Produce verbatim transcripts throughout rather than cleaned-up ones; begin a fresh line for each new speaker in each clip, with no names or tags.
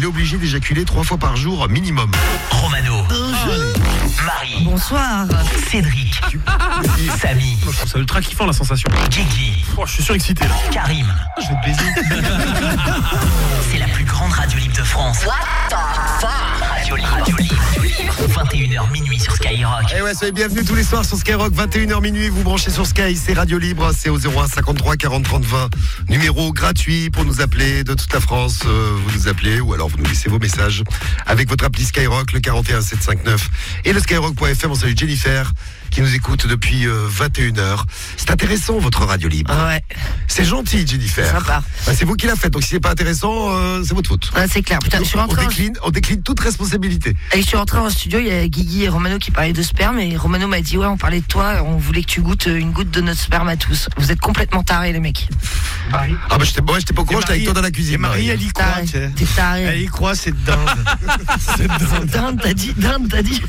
est obligé d'éjaculer trois fois par jour minimum.
Romano. Marie.
Bonsoir.
Cédric. Samy.
Moi, je trouve ça ultra kiffant la sensation.
Guigui.
Oh, je suis surexcité là.
Karim.
Je vais te baiser.
C'est la plus grande radio libre de France. What the fuck? Radio libre. Radio libre. vingt et une heures minuit sur Skyrock.
Et ouais, soyez bienvenus tous les soirs sur Skyrock, vingt et une heures minuit, vous branchez sur Sky, c'est Radio Libre, c'est au zéro un cinquante-trois quarante trente vingt, numéro gratuit pour nous appeler de toute la France, euh, vous nous appelez ou alors vous nous laissez vos messages avec votre appli Skyrock, le quarante et un sept cent cinquante-neuf et le skyrock point f m. On salue Jennifer qui nous écoute depuis euh, vingt et une heures. C'est intéressant votre Radio Libre.
Ouais.
C'est gentil Jennifer.
Sympa.
Bah, c'est vous qui l'avez fait, donc si c'est pas intéressant, euh, c'est votre faute.
Ouais, c'est clair. Putain, je suis
on,
rentré en...
décline, on décline toute responsabilité.
Et je suis rentré en studio, il y a Guigui et Romano qui parlaient de sperme et Romano m'a dit ouais, on parlait de toi, on voulait que tu goûtes une goutte de notre sperme à tous. Vous êtes complètement tarés les mecs.
Marie.
Ah bah j'étais bon, j'étais pas au courant, j'étais avec toi dans la cuisine.
Et Marie, elle y croit,
Taré.
tu sais.
T'es taré.
Elle y croit, c'est dingue. C'est dingue.
Dinde, t'as dit, dinde, t'as dit.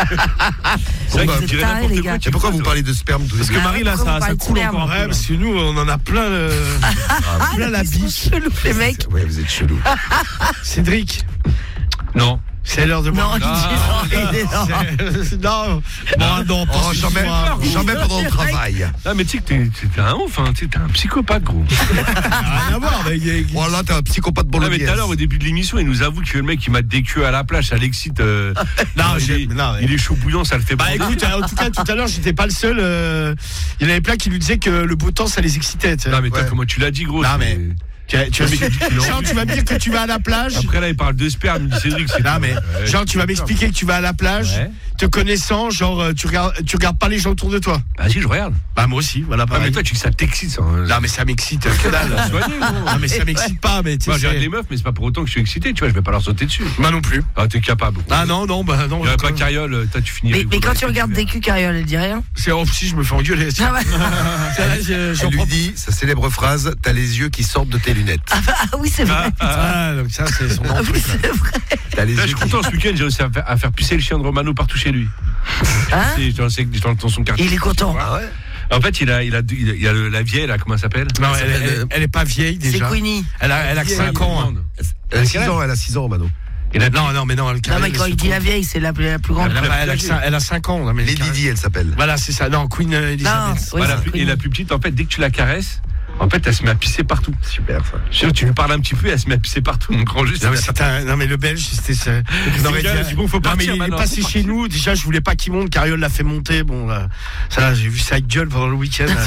C'est vrai
Bah,
que
Vous
je dirais
êtes tarés,
n'importe
les
quoi,
gars.
tu
Et pourquoi
vois,
vous
toi.
parlez de sperme tous les
Parce que
deux?
Marie, là,
Pourquoi
ça,
vous
ça
parlez de
coule
sperme?
encore un
Ouais,
peu.
parce que nous, on en a plein. euh, plein la
Ils sont
biche.
chelous, les mecs.
Ouais, vous êtes chelou.
Cédric,
Non.
c'est l'heure de
Non,
boire.
il dit non, il est non.
C'est- non, non, non, pas
Oh,
ce
j'en mets,
soir.
j'en mets pendant le travail.
Ah, mais tu sais que t'es, t'es un ouf, hein. Tu sais, t'es un psychopathe, gros.
Rien à voir. Mais il y a-
Oh là, t'es un psychopathe
Ah, mais
bolognaise.
tout à l'heure, au début de l'émission, il nous avoue que le mec, il m'a décué à la plage, ça l'excite. euh,
Non,
il,
j'ai-
est,
non, mais-
il est chaud bouillant, ça le fait
Bah
bander.
écoute, en tout cas, tout à l'heure, j'étais pas le seul. euh, Il y en avait plein qui lui disaient que le beau temps, ça les excitait. tu sais.
Non, mais toi,
Ouais.
comment tu l'as dit, gros?
Non,
c'est-
mais- Tu, vas- tu vas genre, tu vas me dire que tu vas à la plage.
Après, là, il parle de sperme, il dit Cédric, c'est.
Non mais
Ouais,
genre tu vas m'expliquer que tu vas à la plage,
Ouais.
te connaissant, genre euh, tu regardes tu regardes pas les gens autour de toi.
Ah, si, je regarde.
Bah moi aussi, voilà
Ah,
pareil.
mais toi, tu sais que ça t'excite, ça. hein.
Non mais ça m'excite, que dalle.
Soigné, gros.
Non mais ça m'excite pas, mais tu
Moi, je
sais.
regarde les meufs, mais c'est pas pour autant que je suis excité, tu vois, je vais pas leur sauter dessus.
Moi non plus.
Ah, t'es capable.
Ah non non bah non.
Il y a
quand
pas
même.
carriole, toi, tu finis.
Mais, mais quand tu regardes des culs, Cariole, elle dit rien.
C'est oh, si je me fais engueuler.
Ah ouais.
Ça, là, je- j'en
Elle lui
prends-
dit sa célèbre phrase, t'as les yeux qui sortent de tes lunettes.
Ah, bah, ah oui, c'est vrai.
Ah donc ça c'est son
Ah
grand
oui,
truc. là.
c'est vrai.
T'as les
Là, je
yeux
suis
qui...
content, ce week-end, j'ai réussi à faire, à faire pisser le chien de Romano partout chez lui.
Hein
Et dans, dans- dans son quartier.
Il est content.
Ah ouais.
En fait, il a, il a, il a, il a le- la vieille, là, comment elle s'appelle?
Non elle, elle, elle- elle est pas vieille
C'est
déjà.
Queenie.
Elle a elle a que cinq ans. hein.
Elle a six ans, elle a six ans, Mano.
Et la
Non non mais non elle
Non, mais quand il dit la vieille, c'est la, la plus grande.
Elle a, elle a, que cin- elle a cinq ans. Non, mais
Lady Di, elle s'appelle.
Voilà c'est ça. Non Queen euh,
Non,
Elizabeth.
oui,
Voilà,
c'est
et la
Queenie.
plus petite, en fait, dès que tu la caresses, en fait, elle se met à pisser partout.
Super ça.
Je sais, tu lui parles un petit peu, elle se met à pisser partout. Mon grand juste.
Non mais, c'est un- non mais le belge c'était ça. Non mais,
gars, c'est bon, faut
non,
partir
mais il est
maintenant,
passé
faut
chez nous. Déjà je voulais pas qu'il monte. Cariole l'a fait monter. Bon là, ça là, j'ai vu sa gueule pendant le week-end. Elle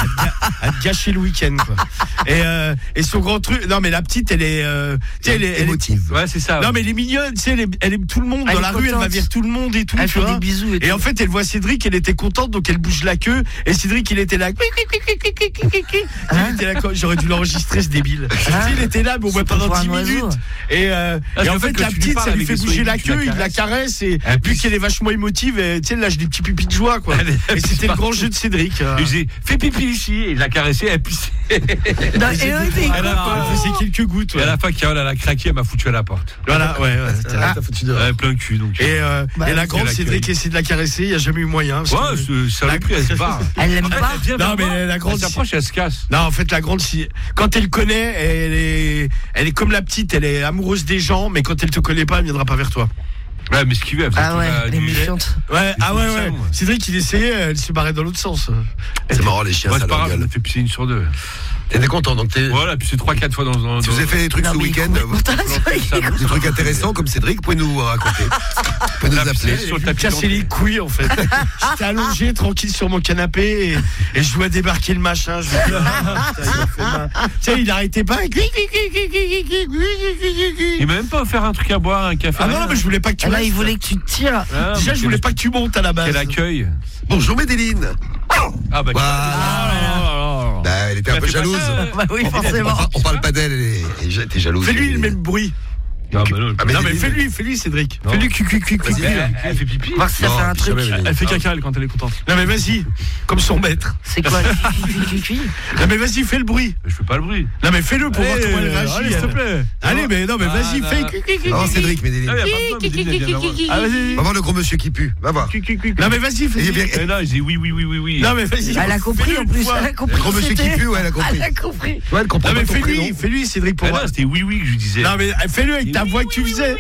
a gâché le week-end quoi. Et, euh, et son grand truc. Non mais la petite elle est. Euh, tu sais, elle est, elle est-
émotive.
Ouais, c'est ça.
non mais elle est mignonne. Tu sais elle, est- elle aime tout le monde
Elle
dans
est
la rue. Elle va
contente.
vers tout le monde et tout.
Elle
tu
fait
vois.
des bisous et tout.
Et en fait, elle voit Cédric, elle était contente, donc elle bouge la queue. Et Cédric, il était là.
Hein
Il était là, j'aurais dû l'enregistrer, ce débile. Tu sais, il était là, mais au moins
C'est
pendant
pour un
dix
oiseau.
minutes. Et, euh,
Ah,
et en
en fait,
fait,
quand
la
tu lui
petite,
parles
ça lui
avec
fait
des
bouger la
sourires, tu la
queue, il la
caresses.
caresse. Et
Elle
vu
pisse.
qu'elle est vachement émotive, et, tu sais, là, j'ai des petits pupilles de joie, quoi.
Elle est- elle
Et
pisse
c'était le
partout.
grand jeu de Cédric. euh.
Et je dis, fais pipi ici. Et il l'a caressé, elle pissait.
Non, et eux, t'es
Elle a
content.
elle faisait quelques gouttes.
Et à
ouais.
la fin, Carole, elle a craqué, elle m'a foutu à la porte.
Voilà, ouais, ouais.
Ah, t'as foutu dehors.
Ouais, plein de cul, donc.
Et, euh,
Bah,
et la
c'est
grande,
l'accueil.
Cédric essaie de la caresser, il n'y a jamais eu moyen. parce
Ouais,
que-
c'est- ça l'a pris, elle se barre.
Elle l'aime
En fait,
pas.
elle vient
Non,
vers moi,
mais la grande,
elle s'approche et elle se casse.
Non, en fait, la grande, si... quand elle connaît, elle est... elle est comme la petite, elle est amoureuse des gens, mais quand elle te connaît pas, elle viendra pas vers toi.
Ouais, mais ce qu'il veut, elle faisait
Ah
tout
ouais,
la-
elle est
du-
méchante.
Ouais,
Il
ah
faut
ouais,
du
ouais.
sang, moi.
Cédric, il essayait, elle se barrait dans l'autre sens.
C'est marrant, les chiens,
Ouais,
ça
c'est pas
leur
grave, elle
gueule.
a fait pisser une sur deux.
T'étais content, donc t'es...
Voilà, puis c'est trois quatre fois dans. dans
Si vous avez fait des trucs
Non,
ce
mais il
week-end,
est
vous-
content, ça, il est content.
des trucs intéressants comme Cédric, vous pouvez nous raconter. Vous pouvez nous
La
appeler.
piscine sur le tapis
Casser les couilles, en fait. J'étais allongé, tranquille sur mon canapé, et, et je vois débarquer le machin. Je me dis, ah, putain, il a fait mal. Tu sais, il n'arrêtait pas.
Il m'a même pas offert un truc à boire, un café.
Ah non,
rien.
mais je voulais pas que tu
Ah là,
restes.
il voulait que tu te tires.
Ah,
Déjà,
mais
je voulais
quel-
pas que tu montes à la base.
Quel accueil.
Bonjour Médéline.
Ah bah.
Voilà. Bah, elle était un
Elle
peu
fait pas
jalouse.
ça.
Bah oui,
On,
forcément.
on parle pas d'elle, elle est- elle était jalouse.
Fais-lui le même bruit.
Ah bah non,
Ah, mais
Non, mais
Médéline-
fais-lui, fais-lui, Cédric.
Non.
Fais-lui cuit, cuit, cuit, cuit.
Vas-y,
Elle, elle fait pipi.
Voir si ça
Non,
fait un
puis
truc.
jamais, Médéline.
Elle fait caca elle quand elle est contente.
Non, mais vas-y, comme son maître.
C'est quoi? Cui, cui, cui.
Non, mais vas-y, fais le bruit.
Je fais pas le bruit.
Non, mais fais-le pour voir
Allez,
comment elle réagit.
allez, s'il te
elle.
plaît.
Allez, mais non, mais
Ah,
vas-y,
non,
fais.
non.
cuit, cuit, cuit,
Non,
cuit.
Cédric, Médéline.
Ah, y a pas besoin, mais Médéline, elle vient voir.
Ah, vas-y.
Va voir le gros monsieur qui pue. Va voir.
Non, mais vas-y,
Et
fais.
bien-
Eh non, j'ai dit oui, oui, oui, oui, oui.
Non, mais vas-y.
Elle a compris
fais-le
en
une
plus.
fois.
Elle a compris.
Le gros monsieur qui
c'était-
pue, ouais, elle a compris.
Elle a compris.
Ouais, elle comprend
Non,
pas
mais
ton
fais-lui,
prénom.
fais-lui, Cédric, pour
Eh
voir.
non, c'était oui, oui que je lui disais.
Non, mais fais-le avec ta la voix que tu faisais.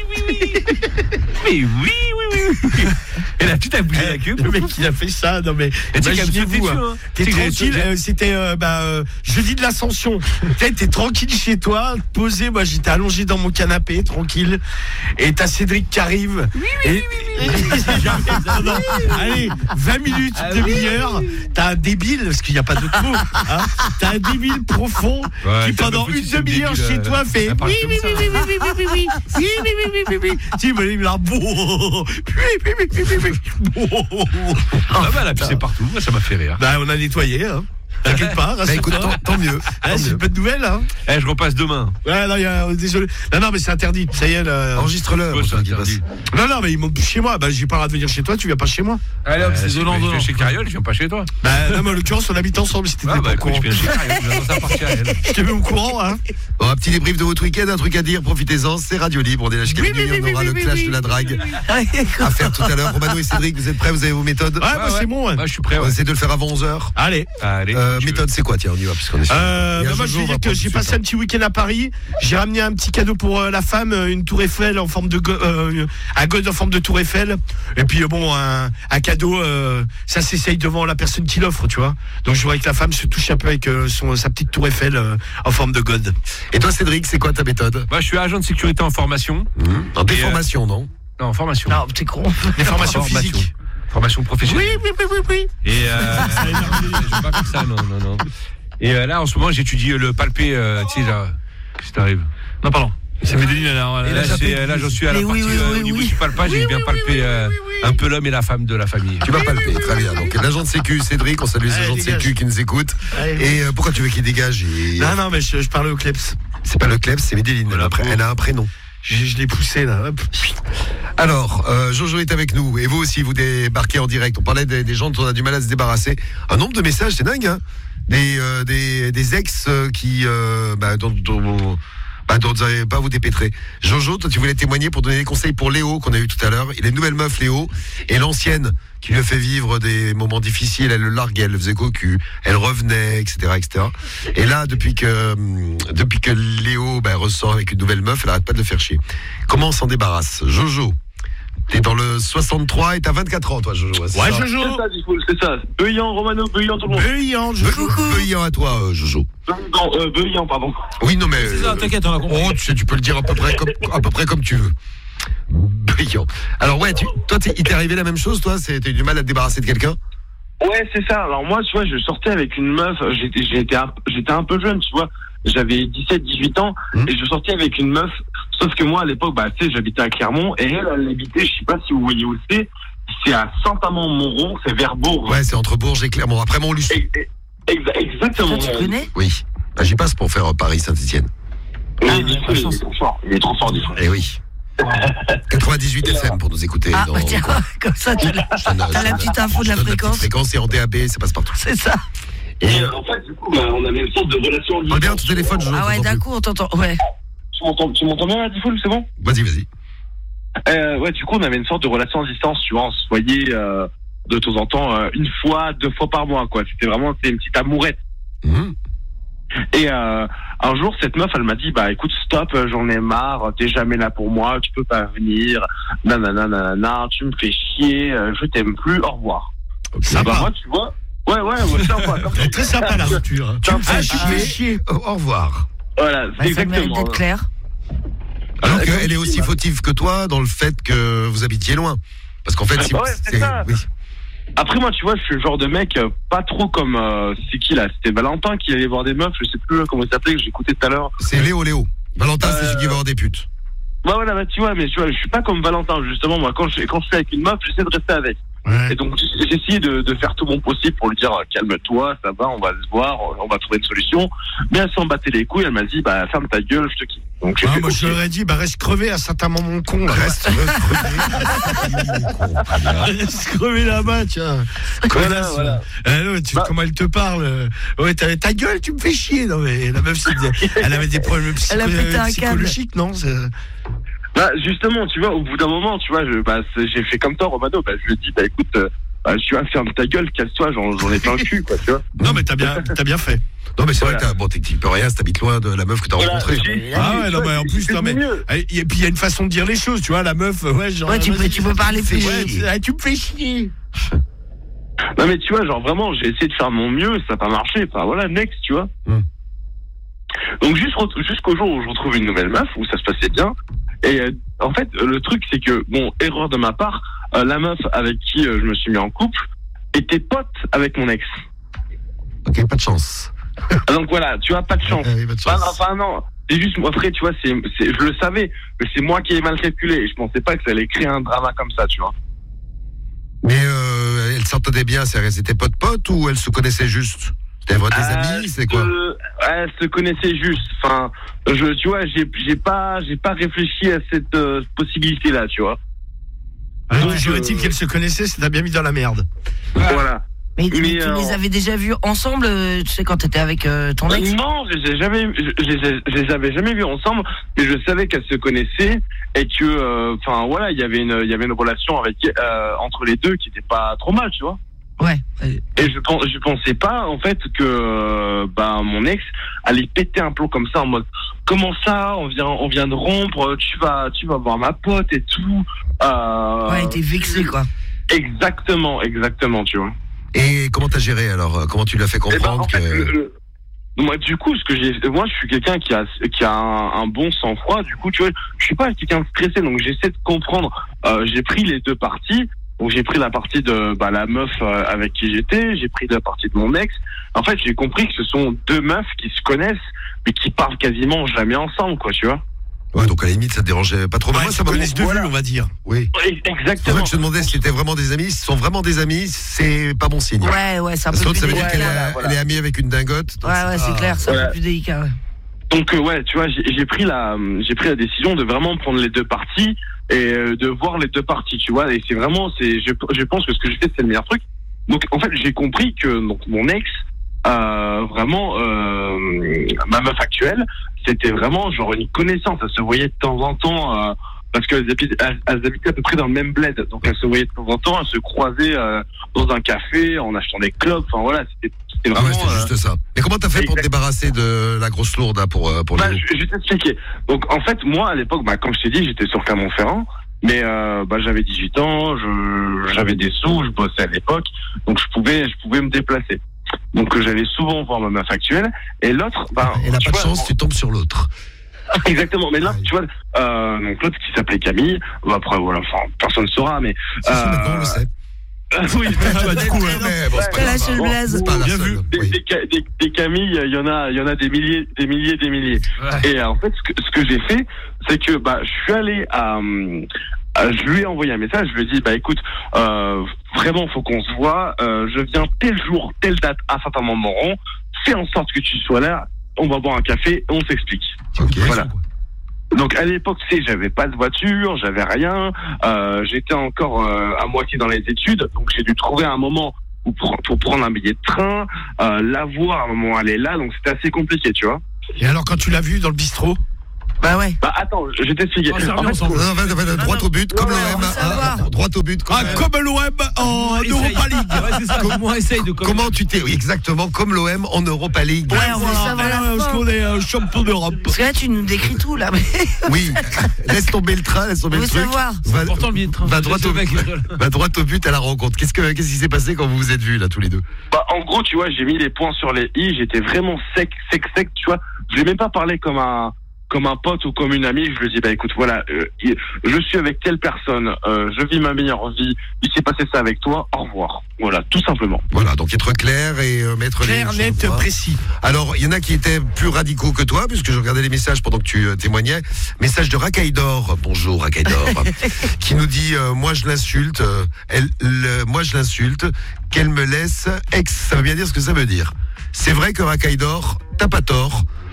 Mais oui, oui, oui, oui. Et la petite a bougé la queue.
Le mec qui a fait ça, non mais imaginez-vous, hein, t'es tranquille, euh, c'était euh, bah, euh, jeudi de l'Ascension. T'es, t'es tranquille chez toi, posé, moi j'étais allongé dans mon canapé, tranquille, et t'as Cédric qui arrive. Oui, oui, et, oui, oui, oui. non, non, allez, vingt minutes, ah, demi-heure, oui, oui. T'as un débile, parce qu'il n'y a pas d'autre mot, hein, t'as un débile profond ouais, qui pendant une demi-heure chez euh, toi fait oui, oui, oui, oui, oui, oui, oui, oui, oui, oui, oui, oui, oui, oui, tu me dis, là, bon, oui, oui, oui, oui, oui, oui.
Ah bah, elle a pissé partout, moi ça m'a fait rire.
Bah, on a nettoyé, hein. T'inquiète pas,
bah, écoute, tant, tant mieux.
Ah, c'est une bonne nouvelle, hein.
Eh, je repasse demain.
Ouais, non, y a, désolé. Non, non, mais c'est interdit. Ça y est, là.
Enregistre-le.
Ouais, c'est interdit.
Non, non, mais ils montent chez moi. Bah, j'ai pas le droit de venir chez toi, tu viens pas chez moi.
Allez, hop, euh, c'est donnant, donnant. Je viens chez Cariole, je viens pas chez toi.
Bah, non, mais en l'occurrence, on habite ensemble, si t'étais
ah,
pas
bah,
au courant.
Je viens chez Cariole, je viens dans sa partie à elle.
Je t'ai mis au courant, hein.
Bon, un petit débrief de votre week-end, un truc à dire, profitez-en, c'est Radio Libre. On est là jusqu'à minuit, on aura le clash de la drague à faire tout à l'heure. Romano et Cédric, vous êtes prêts, vous avez vos méthodes?
Ouais, bah, c'est bon, ouais.
Moi, je suis prêt,
on va essayer de le faire avant onze heures.
Allez.
Allez.
Méthode, c'est quoi? Tiens, on y va, puisqu'on est sur.
Euh, bah moi, je vais dire que j'ai passé un petit week-end à Paris. J'ai ramené un petit cadeau pour euh, la femme, une tour Eiffel en forme de go- euh, un god en forme de tour Eiffel. Et puis euh, bon, un, un cadeau, euh, ça s'essaye devant la personne qui l'offre, tu vois. Donc je voudrais que la femme se touche un peu avec euh, son sa petite tour Eiffel euh, en forme de god.
Et toi, Cédric, c'est quoi ta méthode?
Moi, je suis agent de sécurité en formation.
Mmh. En déformation, euh... non?
Non, en formation.
Non, t'es con.
Des formations physiques.
Formation professionnelle.
Oui, oui, oui, oui, oui.
Et euh, je vais pas faire ça, non, non, non. Et euh, là, en ce moment, j'étudie le palpé, euh, tu sais, là, qu'est-ce qui t'arrive? Non, pardon. Ça fait des lignes, là. Là, là, c'est, là, j'en suis à la partie, oui, oui, euh, au niveau oui. du palpage, oui, j'ai bien oui, palpé oui, oui, euh, oui, oui. un peu l'homme et la femme de la famille.
Tu vas palper, très bien. Donc, l'agent de sécu, Cédric, on salue les agents de sécu qui nous écoutent. Allez, et euh, pourquoi tu veux qu'il dégage? Et...
Non, non, mais je, je parlais au Kleps.
C'est pas le Kleps, c'est Médéline. Voilà, elle, elle a un prénom.
Je, je l'ai poussé, là. Hop.
Alors, euh, Jojo est avec nous. Et vous aussi, vous débarquez en direct. On parlait des, des gens dont on a du mal à se débarrasser. Un nombre de messages, c'est dingue, hein. Des, euh, des, des ex euh, qui euh, bah, dont, dont, bah, dont vous n'avez pas vous dépêtrer. Jojo, toi tu voulais témoigner pour donner des conseils pour Léo qu'on a eu tout à l'heure. Il a une nouvelle meuf, Léo, et l'ancienne qui lui a fait vivre des moments difficiles, elle le larguait, elle le faisait cocu, elle revenait, et cetera, et cetera. Et là, depuis que depuis que Léo bah, ressort avec une nouvelle meuf, elle arrête pas de le faire chier. Comment on s'en débarrasse? Jojo, t'es dans le soixante-trois et t'as vingt-quatre ans, toi, Jojo.
Ouais,
ça.
Jojo.
C'est ça, c'est ça. Beuillant, Romano, Beuillant, tout le monde.
Beuillant, Jojo.
Beuillant à toi, euh, Jojo.
Non, euh, Beuillant, pardon.
Oui, non, mais.
C'est ça, t'inquiète, on a compris.
Oh, tu sais, tu peux le dire à peu près comme, à peu près comme tu veux. Beuillant. Alors, ouais, tu, toi, t'es, il t'est arrivé la même chose, toi? C'est, t'as eu du mal à te débarrasser de quelqu'un?
Ouais, c'est ça. Alors, moi, tu vois, je sortais avec une meuf, j'étais, j'étais, un, j'étais un peu jeune, tu vois. J'avais dix-sept, dix-huit ans, mmh. et je sortais avec une meuf. Sauf que moi, à l'époque, bah, tu sais, j'habitais à Clermont, et elle, elle habitait, je sais pas si vous voyez où c'est, c'est à Saint-Amand-Montrond, c'est vers Bourges.
Ouais, c'est entre Bourges et Clermont. Après Montluçon.
Exactement.
Tu connais?
Oui. Bah, j'y passe pour faire euh, Paris-Saint-Etienne.
Mais ah, il, est il est trop fort. Il est trop fort, du coup.
Eh oui. quatre-vingt-dix-huit F M pour nous écouter.
Ah,
dans,
bah tiens, comme ça, tu as, t'as la petite info de la fréquence. La
fréquence est en D A B, ça passe partout.
C'est ça.
Et euh, en fait, du coup, bah, on avait une sorte de relation.
Parle bien ton téléphone, je
Ah ouais, d'un coup, on t'entend. Ouais.
Tu m'entends, tu m'entends bien, là, Diffoul, c'est bon?
Vas-y, vas-y.
Euh, ouais, du coup, on avait une sorte de relation à distance, tu vois, on se voyait euh, de temps en temps, euh, une fois, deux fois par mois, quoi. C'était vraiment, c'était une petite amourette.
Mmh.
Et euh, un jour, cette meuf, elle m'a dit, bah écoute, stop, j'en ai marre, t'es jamais là pour moi, tu peux pas venir, nanana, nanana, tu me fais chier, je t'aime plus, au revoir.
Okay.
Ah bah moi, tu vois, ouais, ouais, moi, sympa.
C'est très sympa la rupture. Hein. Tu me fais chier. chier.
Au, au revoir.
Voilà, c'est
bah,
exactement.
Ça mérite d'être clair.
Alors euh, qu'elle est aussi bah. fautive que toi dans le fait que vous habitiez loin. Parce qu'en fait,
ah,
si
bah ouais, c'est, c'est ça. Oui. Après moi, tu vois, je suis le genre de mec euh, pas trop comme euh, c'est qui là, c'était Valentin qui allait voir des meufs, je sais plus comment il s'appelait, que j'ai écouté tout à l'heure.
C'est Léo Léo. Valentin, euh... c'est celui qui va voir des putes.
Bah voilà, bah tu vois, mais tu vois, je suis pas comme Valentin justement. Moi, quand je quand je suis avec une meuf, j'essaie de rester avec. Ouais. Et donc j'ai essayé de, de faire tout mon possible pour lui dire calme-toi, ça va, on va se voir, on va trouver une solution. Mais elle s'en battait les couilles, elle m'a dit bah ferme ta gueule, je te quitte. Donc j'ai
ah,
fait
moi
okay.
je leur ai dit bah reste crevé à Saint-Amand-mon-con. Reste crevé. Reste crevé là-bas, tiens.
Voilà, voilà.
Alors, tu, bah, comment elle te parle? Ouais, ta, ta gueule, tu me fais chier. Non mais la meuf, elle avait des problèmes psycho- psychologiques, non? C'est...
Bah justement, tu vois, au bout d'un moment, tu vois, je, bah, j'ai fait comme toi, Romano. Bah, je lui ai dit, bah écoute, euh, bah, tu vois, ferme ta gueule, casse-toi, j'en, j'en ai plein le cul, quoi, tu vois.
Non, mais t'as bien, t'as bien fait.
Non, mais c'est
Voilà.
vrai que t'as, bon, t'es- tu peux rien, si t'habites loin de la meuf que t'as
Voilà,
rencontrée.
j'ai-
Ah ouais, non, mais en plus,
c'est
non, mais.
mieux.
Et puis, il y a une façon de dire les choses, tu vois, la meuf, ouais, genre.
Ouais, tu peux-
vas-y,
tu peux parler plus.
Ouais, c'est- ah, tu me fais chier.
Non, mais tu vois, genre vraiment, j'ai essayé de faire mon mieux, ça n'a pas marché. Enfin, voilà, next, tu vois.
Hmm.
Donc, juste, jusqu'au jour où je retrouve une nouvelle meuf, où ça se passait bien. Et euh, en fait, le truc, c'est que, bon, erreur de ma part, euh, la meuf avec qui euh, je me suis mis en couple était pote avec mon ex.
Ok, pas de chance.
Donc voilà, tu vois, pas de chance.
Euh, pas de
Enfin,
chance.
enfin, non. C'est juste, moi, après, tu vois, c'est, c'est, je le savais, mais c'est moi qui ai mal calculé. Et je pensais pas que ça allait créer un drama comme ça, tu vois.
Mais euh, elles s'entendaient bien, c'est- elles étaient potes-potes ou elles se connaissaient juste? C'était vraiment des
Euh,
amis, c'est quoi?
euh, Elles se connaissaient juste. Enfin, je, tu vois, j'ai, j'ai pas, j'ai pas réfléchi à cette euh, possibilité-là, tu vois.
Ah,
Donc,
toujours est-il
euh,
qu'elle se connaissait, ça t'a bien mis dans la merde.
Voilà.
Mais, mais
Mais,
tu
euh,
les avais déjà vus ensemble, euh, tu sais, quand t'étais avec euh, ton ex?
Non, je les ai jamais, je, je les ai- je les avais jamais vus ensemble, mais je savais qu'elles se connaissaient et que, enfin voilà, il y avait une, il y avait une relation avec euh, entre les deux qui était pas trop mal, tu vois.
Ouais.
Et je pense, je pensais pas en fait que, euh, bah mon ex allait péter un plomb comme ça en mode, comment ça, on vient, on vient de rompre, tu vas, tu vas voir ma pote et tout. Euh,
Ouais, t'es vexé, quoi.
Exactement, exactement, tu vois.
Et comment t'as géré alors? Comment tu l'as fait
Eh ben,
comprendre
en fait,
que...
le- le- moi, du coup, ce que j'ai, moi, je suis quelqu'un qui a, qui a un, un bon sang-froid. Du coup, tu vois, je suis pas quelqu'un de stressé, donc j'essaie de comprendre. Euh, j'ai pris les deux parties. Donc, j'ai pris la partie de bah, la meuf euh, avec qui j'étais. J'ai pris la partie de mon ex. En fait, j'ai compris que ce sont deux meufs qui se connaissent, mais qui parlent quasiment jamais ensemble, quoi, tu vois.
Ouais, donc à la limite, ça te dérangeait pas trop. Mais
Ouais,
moi,
ils
ça
se
m'a
connaissent de
voilà.
vue, on va dire.
Oui.
Oui,
C'est pour ça
exactement.
que je te demandais si c'était vraiment des amis. S'ils sont vraiment des amis, c'est pas bon signe.
Ouais, ouais, c'est un
Parce
peu
que
plus
ça veut dire
délicat.
qu'elle est,
voilà, voilà.
elle est amie avec une dingote. donc
Ouais,
c'est
ouais,
pas-
c'est clair, c'est un
Voilà.
peu plus délicat, ouais.
Donc euh, ouais, tu vois, j'ai j'ai pris la j'ai pris la décision de vraiment prendre les deux parties et euh, de voir les deux parties, tu vois. Et c'est vraiment, c'est je, je pense que ce que je fais, c'est le meilleur truc. Donc en fait, j'ai compris que donc mon ex, euh, vraiment, euh, ma meuf actuelle, c'était vraiment genre une connaissance. Elle se voyait de temps en temps. Euh, parce qu'elles habitaient, elles, elles habitaient à peu près dans le même bled, donc elles se voyaient de temps en temps, elles se croisaient euh, dans un café en achetant des clopes. Enfin voilà, c'était, c'était
Ah ouais,
vraiment.
c'est
euh,
juste ça. Mais comment t'as fait pour te
exact.
débarrasser de la grosse lourde hein, pour, euh, pour
Bah,
les...
je, je vais t'expliquer. Donc, en fait, moi, à l'époque, bah, comme je t'ai dit, j'étais sur Clermont-Ferrand, mais euh, bah, j'avais dix-huit ans, je, j'avais des sous, je bossais à l'époque, donc je pouvais, je pouvais me déplacer. Donc, euh, j'allais souvent voir ma meuf actuelle, et l'autre, bah,
Elle n'a
tu
pas de
vois,
chance, tu tombes sur l'autre.
exactement. Mais là,
Ouais.
tu vois, euh, donc l'autre qui s'appelait Camille, bah, après, voilà, enfin, personne ne saura, mais.
Si, si, maintenant on le sait.
oui,
Ah, du coup,
Ouais, mais bon, c'est pas
T'as
grave.
lâché le
bon,
blaze.
C'est pas la
Bien
seule.
vu.
Des,
Oui.
des, ca- des, des Camille, il y en a, il y en a des milliers, des milliers, des milliers. Et euh, en fait, ce que, ce que j'ai fait, c'est que bah, je suis allé à, hum, à- je lui ai envoyé un message. Je lui ai dit, bah écoute, euh, vraiment, faut qu'on se voit. Euh, je viens tel jour, telle date, à certain moment. Fais en sorte que tu sois là. On va boire un café et on s'explique.
Ok.
Voilà. Donc à l'époque, tu sais, j'avais pas de voiture, j'avais rien. Euh, j'étais encore euh, à moitié dans les études, donc j'ai dû trouver un moment pour, pr- pour prendre un billet de train, euh, la voir à un moment elle est là, donc c'était assez compliqué, tu vois.
Et alors, quand tu l'as vu dans le bistrot?
Bah ouais.
Bah attends, je vais t'expliquer.
On s'est remis
En fait,
ensemble.
Non, va, va, va, droit au but, comme
non,
l'O M.
on veut
hein,
savoir.
hein, droit au but, comme
Ah,
l'O M.
comme l'O M en
Essaye.
Europa League.
Ouais, c'est ça. Comment essaye de
Comment tu t'es... Oui, exactement, comme l'O M en Europa League.
Ouais, on veut savoir la
Parce
fin.
qu'on est euh, champion d'Europe.
Parce que là, tu nous décris tout, là. Mais
Oui, laisse tomber le train, laisse tomber
on
le
veut
truc.
savoir.
Va,
Pourtant, le billet de train.
va droit
Ce
au
mec,
but.
il-
Va droit au but à la rencontre. Qu'est-ce, que, qu'est-ce qui s'est passé quand vous vous êtes vus, là, tous les deux?
bah, en gros, tu vois, j'ai mis les points sur les i, j'étais vraiment sec, sec, sec, tu vois. Je lui ai même pas parlé comme un comme un pote ou comme une amie. Je lui ai dit, bah écoute, voilà, euh, je suis avec telle personne, euh, je vis ma meilleure vie, il s'est passé ça avec toi, au revoir. Voilà, tout simplement.
Voilà, donc être clair et euh, mettre
Clair,
les
net,
choses, hein.
précis.
Alors, il y en a qui étaient plus radicaux que toi, puisque je regardais les messages pendant que tu euh, témoignais. Message de Rakaïdor, bonjour Rakaïdor, qui nous dit euh, moi je l'insulte, euh, elle, le- moi je l'insulte, qu'elle me laisse ex. Ça veut bien dire ce que ça veut dire. C'est vrai que Rakaïdor, t'as pas tort.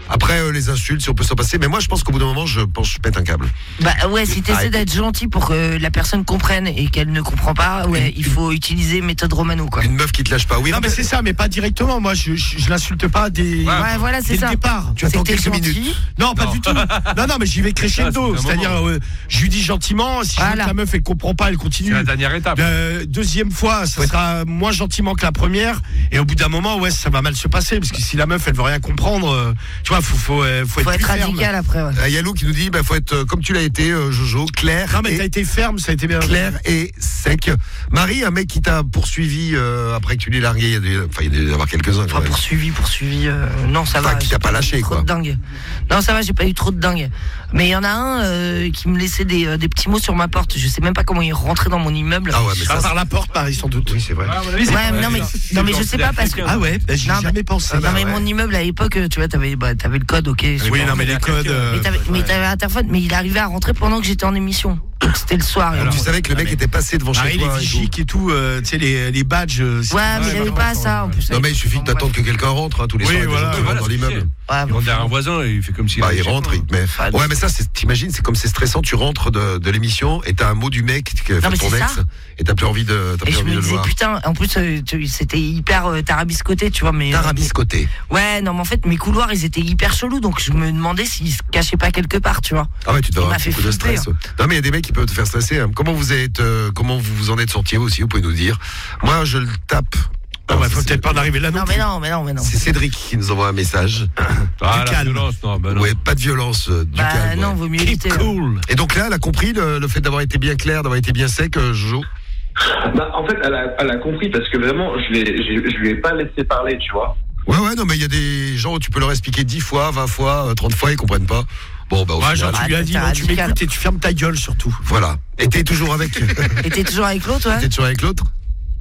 Après, euh, les insultes, si on peut s'en passer. Mais moi, je pense qu'au bout d'un moment, je pense que je pète un câble.
Bah ouais, si t'essaies d'être gentil pour que la personne comprenne et qu'elle ne comprend pas, ouais, il faut utiliser méthode Romano, quoi.
Une meuf qui te lâche pas. Oui,
non, mais c'est ça, mais pas directement. Moi, je, je, je l'insulte pas dès,
ouais, voilà, c'est
dès
ça.
le départ.
Tu attends quelques gentil. minutes.
Non, pas non. du tout. Non, non, mais j'y vais crescendo. Ah, c'est-à-dire, euh, je lui dis gentiment. Si voilà. je vois que la meuf elle comprend pas, elle continue.
C'est la dernière étape.
Euh, deuxième fois, ça ouais. sera moins gentiment que la première. Et au bout d'un moment, ouais, ça va mal se passer parce que si la meuf elle veut rien comprendre, euh, tu vois, faut faut, euh, faut,
faut
être,
être radical après. Ouais.
Il y a Lou qui nous dit, bah faut être euh, comme tu l'as été, euh, Jojo, clair.
Non, mais t'as été ferme, ça a été bien.
Clair et sec. Marie, un mec qui t'a poursuivi euh, après que tu l'aies largué, il y a des, enfin il y a des, avoir quelques-uns.
Enfin, poursuivi, poursuivi. Euh, non, ça
enfin,
va.
Qui t'a pas lâché,
trop
quoi.
De dingue. Non, ça va, j'ai pas eu trop de dingue. Mais il y en a un euh, qui me laissait des, euh, des petits mots sur ma porte. Je sais même pas comment il est rentré dans mon immeuble.
Ah ouais, mais
ça,
ça
par la porte, Marie, sans doute.
Oui, c'est vrai.
Ah,
ouais, ouais, non mais non mais je sais pas parce que
ah ouais, bah, j'y ai jamais pensé.
Non mais mon immeuble à l'époque, tu vois, t'avais bah, t'avais le code, ok.
Oui, non mais les codes.
Euh, mais t'avais, ouais. mais t'avais interphone, mais il arrivait à rentrer pendant que j'étais en émission. Donc c'était le soir.
Alors, tu savais que le mec ah, était passé devant chez toi.
Les fichiques et tout, euh, tu sais les les badges.
Ouais, mais il avait pas ça en plus.
Non mais il suffit d'attendre que quelqu'un rentre tous les soirs. Il rentre dans l'immeuble.
Il rentre derrière un voisin et il fait comme si.
Bah il rentre, il te met. Ouais, mais ça, t'imagines, c'est comme c'est stressant. Tu rentres de, de l'émission et t'as un mot du mec, non, ton ex, ça. Et t'as plus envie de, t'as plus envie de le voir.
Putain, en plus, c'était hyper euh, tarabiscoté, tu vois. Mais
tarabiscoté.
Ouais, non, mais en fait, mes couloirs, ils étaient hyper chelous, donc je me demandais s'ils se cachaient pas quelque part, tu vois.
Ah ouais, tu dois avoir beaucoup de stress. Hein. Non, mais il y a des mecs qui peuvent te faire stresser. Hein. Comment vous êtes, euh, comment vous vous en êtes sortis aussi, vous pouvez nous dire. Moi, je le tape.
Ah ouais, faut peut-être pas en arriver là non,
non mais non, mais non, mais non.
C'est Cédric qui nous envoie un message.
Ah, du calme. Violence, non, bah non.
Ouais, pas de violence, euh, du
bah,
calme.
non, ouais. Vaut mieux éviter.
Cool. Et donc là, elle a compris le, le fait d'avoir été bien clair, d'avoir été bien sec, euh, Jojo.
Bah, en fait, elle a, elle a compris parce que vraiment, je l'ai, je, je lui ai pas laissé parler, tu vois.
Ouais, ouais, non, mais il y a des gens où tu peux leur expliquer dix fois, vingt fois, trente fois, ils comprennent pas. Bon, bah, au
ouais,
final,
genre, tu lui as dit, non, tu m'écoutes et tu fermes ta gueule surtout.
Voilà. Et t'es toujours avec.
Et t'es toujours avec l'autre, ouais.
T'es toujours avec l'autre.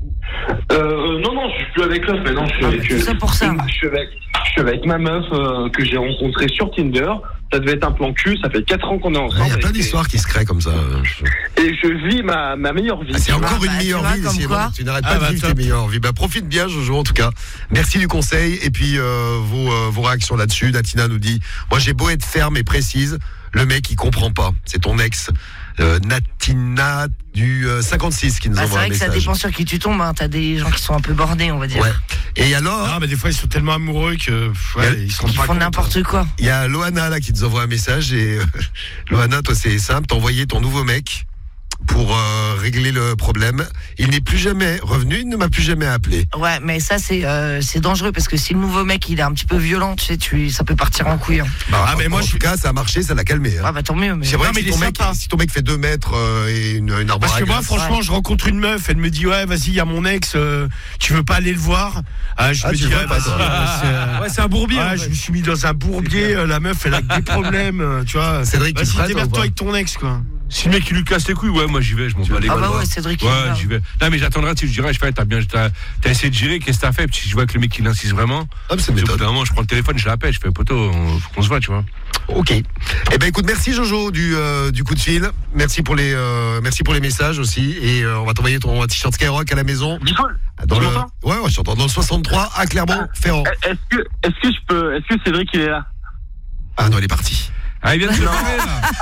Euh, non, non, je suis plus avec l'autre, mais non, je suis
ah,
avec.
C'est ça pour ça.
Je suis avec, je suis avec ma meuf euh, que j'ai rencontrée sur Tinder. Ça devait être un plan cul, ça fait quatre ans qu'on est ensemble.
Il y a plein d'histoires qui se créent comme ça.
Et je vis ma, ma meilleure vie.
Ah, c'est encore
ah,
une
bah,
meilleure
tu
vie.
vois,
Si
bon,
tu n'arrêtes
ah,
pas
bah,
de vivre
top.
tes meilleures vies. Bah, profite bien, Jojo, en tout cas. Merci du conseil. Et puis, euh, vos, euh, vos réactions là-dessus. Natina nous dit, moi, j'ai beau être ferme et précise, le mec, il comprend pas. C'est ton ex. Euh, Natina du euh, cinquante-six qui nous
bah,
envoie un message.
C'est vrai que ça dépend sur qui tu tombes. Hein. T'as des gens qui sont un peu bordés, on va dire.
Ouais. Et alors
non, mais des fois ils sont tellement amoureux que ouais, ils, ils sont
ils
pas
font n'importe quoi.
Il y a Loana là qui nous envoie un message et euh, Loana, toi c'est simple, t'as envoyé ton nouveau mec pour euh, régler le problème. Il n'est plus jamais revenu, il ne m'a plus jamais appelé.
Ouais, mais ça c'est euh, c'est dangereux parce que si le nouveau mec il est un petit peu violent, tu sais, tu, ça peut partir en couille. Hein.
Bah, ah, mais moi en tout cas ça a marché, ça l'a calmé. Hein.
Ah bah tant mieux. Mais...
C'est vrai
non,
que
mais
si, ton mec, si ton mec fait deux mètres euh, et une, une arbre
parce
à
que moi
glace,
franchement
ouais.
je rencontre une meuf, elle me dit ouais vas-y il y a mon ex, euh, tu veux pas aller le voir? Ah, je
ah,
me dis ouais, vas-y,
c'est,
ouais c'est un bourbier. Ouais, je me suis mis dans un bourbier, euh, la meuf elle a des problèmes, euh, tu vois.
Cédric,
vas-y démerde-toi avec ton ex quoi.
Si le mec il lui casse les couilles, ouais, moi j'y vais, je m'en bats les
couilles. Ah bah
ouais,
Cédric.
Ouais, j'y vais. Non, mais j'attendrai, tu sais, je dirais, je fais, t'as bien, t'as, t'as essayé de gérer, qu'est-ce que t'as fait? Puis si je vois que le mec il insiste vraiment,
ah, c'est
au bout d'un moment, je prends le téléphone, je l'appelle, je fais poteau, on, faut qu'on se voit, tu vois.
Ok. Eh ben écoute, merci Jojo du euh, du coup de fil. Merci pour les euh, merci pour les messages aussi. Et euh, on va t'envoyer ton t-shirt Skyrock à la maison. Dans le... Ouais, ouais, je t'entends dans le soixante-trois à Clermont-Ferrand.
Est-ce que est-ce que je peux est-ce que Cédric il est là?
Ah non, il est parti.
Ah, il vient de se lever,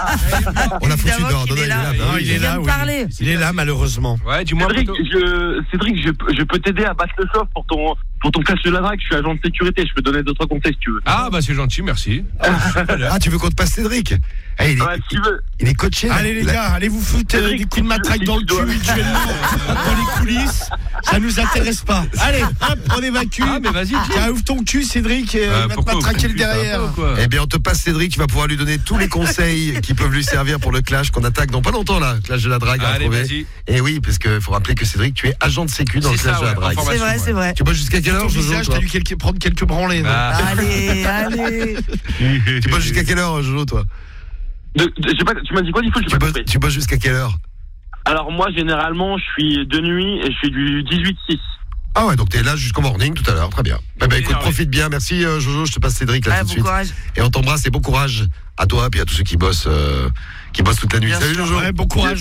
là.
On l'a foutu dehors.
Il est là, il est là, oui. Il est là, malheureusement.
Ouais, dis-moi.
Cédric, je, Cédric, je, je peux t'aider à battre le soft pour ton, pour ton clash de la drague. Je suis agent de sécurité. Je peux donner d'autres conseils si tu veux.
Ah, bah, c'est gentil, merci.
Ah, tu veux qu'on te passe Cédric? Hey, il, est,
ouais, si tu veux.
Il est coaché.
Allez, les gars, allez vous foutre euh, des coups de matraque dans le cul, mutuellement, dans les coulisses. Ça nous intéresse pas. Allez, hop, on évacue.
Ah, mais vas-y,
tiens, ouvre ton cul, Cédric, et euh, va te matraquer le derrière.
Eh bien, on te passe Cédric, tu vas pouvoir lui donner tous les conseils qui peuvent lui servir pour le clash qu'on attaque dans pas longtemps, là. Clash de la drague.
Allez, vas-y.
Et oui, parce qu'il faut rappeler que Cédric, tu es agent de sécu dans le clash
ça,
de la drague.
C'est vrai, c'est vrai.
Tu bosses jusqu'à quelle heure, Jojo?
T'as dû quelques, prendre quelques branlées.
Ah.
Allez, allez.
Tu bosses jusqu'à quelle heure, Jojo, toi?
De, de, j'ai pas, tu m'as dit quoi, du coup,
tu, bosses, tu bosses jusqu'à quelle heure?
Alors moi, généralement, je suis de nuit et je fais du dix-huit six.
Ah ouais, donc t'es là jusqu'au morning tout à l'heure, très bien. Bah, bah écoute, ouais. Profite bien, merci euh, Jojo, je te passe Cédric là
ouais,
tout de
bon
suite.
Courage.
Et on t'embrasse et bon courage à toi et puis à tous ceux qui bossent, euh, qui bossent toute la nuit.
Bien
Salut
sûr,
Jojo.
ouais, bon courage.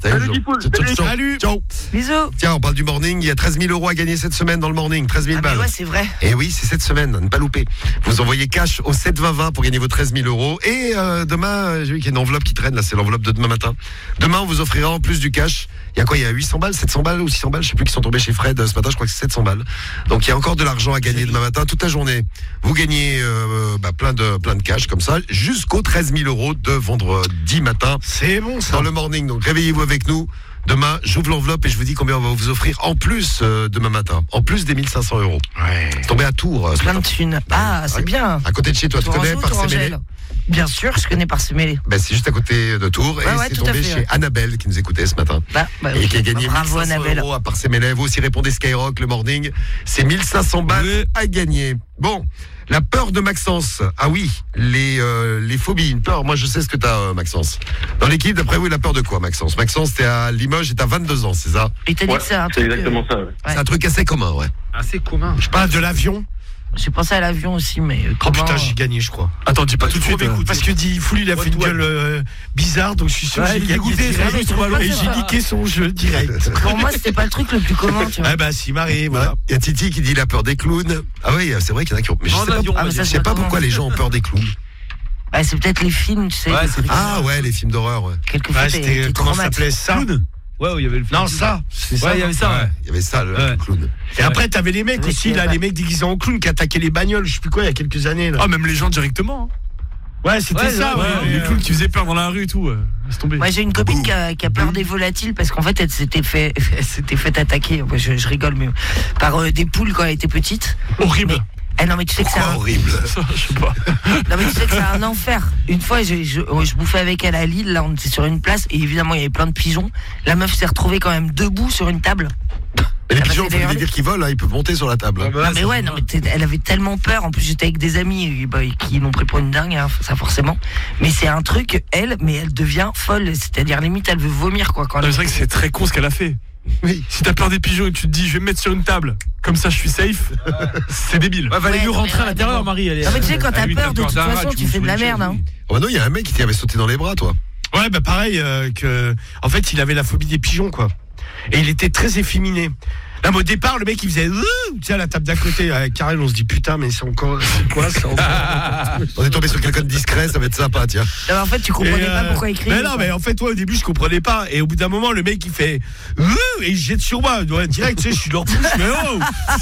Salut,
Salut,
Joe.
Salut.
Ciao, ciao.
Salut.
Ciao.
Bisous.
Tiens, on parle du morning. Il y a treize mille euros à gagner cette semaine dans le morning. treize mille
Ah, mais
balles.
ouais, c'est vrai.
Et oui, c'est cette semaine, à ne pas louper. Vous envoyez cash au sept vingt vingt pour gagner vos treize mille euros. Et euh, demain, euh, j'ai vu qu'il y a une enveloppe qui traîne. Là, c'est l'enveloppe de demain matin. Demain, on vous offrira en plus du cash. Il y a quoi? Il y a huit cents balles, sept cents balles ou six cents balles? Je sais plus, qui sont tombés chez Fred euh, ce matin. Je crois que c'est sept cents balles. Donc, il y a encore de l'argent à gagner demain matin, toute la journée. Vous gagnez euh, bah, plein de plein de cash comme ça, jusqu'aux treize mille euros de vendredi matin.
C'est bon, ça.
Dans le morning. Donc, réveillez-vous avec nous. Demain, j'ouvre l'enveloppe et je vous dis combien on va vous offrir en plus euh, demain matin. En plus des mille cinq cents euros.
Ouais.
C'est tombé à Tours. euh, ce
Plein de
matin.
thunes. Ah, c'est
Ouais.
bien.
À côté de chez toi, tu connais
Tourangeau,
Parcé-Mêlé?
Tourangelle. Bien sûr, je connais Parcé-Mêlé.
Ben, c'est juste à côté de Tours.
Ouais,
et
ouais,
c'est
tout à
tombé
fait,
chez
ouais.
Annabelle qui nous écoutait ce matin.
Bah, bah,
Et
ok.
qui a gagné
Bah, bravo,
mille cinq cents
Annabelle.
euros à Parcé-Mêlée. Vous aussi répondez Skyrock, le morning. C'est mille cinq cents balles
Oui.
à gagner. Bon, la peur de Maxence. Ah oui, les, euh, les phobies. Une peur, moi je sais ce que t'as, euh, Maxence. Dans l'équipe, d'après vous, la peur de quoi, Maxence? Maxence, t'es à Limoges et t'as vingt-deux ans, c'est ça?
Il t'a dit
Ouais,
que c'est un
c'est
truc.
exactement
euh,
ça, ouais.
Ouais.
C'est un truc assez commun, ouais.
Assez commun.
Je parle de l'avion.
J'ai pensé à l'avion aussi, mais. euh,
Oh
comment,
putain,
euh,
j'ai gagné, je crois.
Attends, dis pas tout de suite.
Trop
hein.
Parce que dit Foul, il a fait une
Toi,
gueule euh, bizarre, donc je suis sûr
Ouais,
que j'ai
il est
gagné
dégoûté,
direct.
ça, il trouve à l'eau.
Et j'ai niqué son jeu direct.
Pour moi, c'était pas le truc le plus commun, tu vois.
Ah bah si, Marie, voilà.
Il y a Titi qui dit la peur des clowns. Ah oui, c'est vrai qu'il y en a qui ont. Mais je
En
sais pas,
avion,
Ah, mais ça,
je
c'est
sais pas
comment.
pourquoi les gens ont peur des clowns.
Bah, c'est peut-être les films, tu sais.
Ouais,
les
c'est
trucs-
Ah ouais, les films d'horreur, ouais.
Quelquefois,
Ouais,
t'es-
c'était
t'es
comment ça
traumatisé.
s'appelait ça?
Clown. Ouais, ouais, il y avait le film.
Non, ça. C'est ça.
Ouais, il y avait ça. Ouais.
Il y avait ça, le,
Ouais.
le clown.
Et après, t'avais les mecs
Mais
aussi,
c'est
là,
pas-
les mecs déguisés en clown qui attaquaient les bagnoles, je sais plus quoi, il y a quelques années. Là.
Ah, même les gens directement.
Ouais, c'était
Ouais,
ça,
ouais,
ouais.
les clowns qui faisaient peur dans la rue et tout. euh, Laisse tomber.
Moi, j'ai une copine qui a, qui a peur des volatiles parce qu'en fait, elle s'était fait, elle s'était fait attaquer. Moi, je, je rigole, mais par euh, des poules quand elle était petite.
Horrible.
Mais, eh non, mais tu sais que c'est
Pourquoi
un,
horrible.
Ça, je sais pas.
non, mais tu sais que c'est un enfer. Une fois, je, je, je bouffais avec elle à Lille. Là, on était sur une place et évidemment, il y avait plein de pigeons. La meuf s'est retrouvée quand même debout sur une table.
Mais les
Ah bah,
pigeons,
c'est
il faut
d'ailleurs
lui dire qu'ils volent, hein, ils peuvent monter sur la table.
Non, mais ouais, non, mais t'es- elle avait tellement peur. En plus, j'étais avec des amis et, bah, qui l'ont pris pour une dingue, hein, ça forcément. Mais c'est un truc, elle, mais elle devient folle. C'est-à-dire, limite, elle veut vomir, quoi. Quand
Non,
elle...
C'est vrai que c'est très con ce qu'elle a fait.
Oui.
Si t'as peur des pigeons et tu te dis je vais me mettre sur une table, comme ça je suis safe, c'est débile.
Ouais, fallait
Ouais,
mieux
non,
rentrer
mais
à l'intérieur,
ouais,
Marie. Elle est...
Non, mais tu sais, quand t'as
Ah, lui,
peur,
t'as
de
peur
toute
d'un rat,
façon,
tu
tu
bouffes
fais de la
une
merde,
chose,
hein.
oui.
Oh bah non, il y a un mec qui t'avait sauté dans les bras, toi.
Ouais, bah pareil, euh, que. En fait, il avait la phobie des pigeons, quoi. Et il était très efféminé. Là, mais au départ, le mec, il faisait. Ouh tu sais, à la table d'à côté, avec Karel, on se dit putain, mais c'est encore. C'est quoi ça encore
On est tombé sur quelqu'un de discret, ça va être sympa, tiens.
Non, mais en fait, tu comprenais
Et,
pas
euh,
pourquoi il criait.
Mais non, mais en fait, ouais, au début, je comprenais pas. Et au bout d'un moment, le mec, il fait. Ouh et il jette sur moi. Ouais, direct, tu sais, je suis leur pouce, mais oh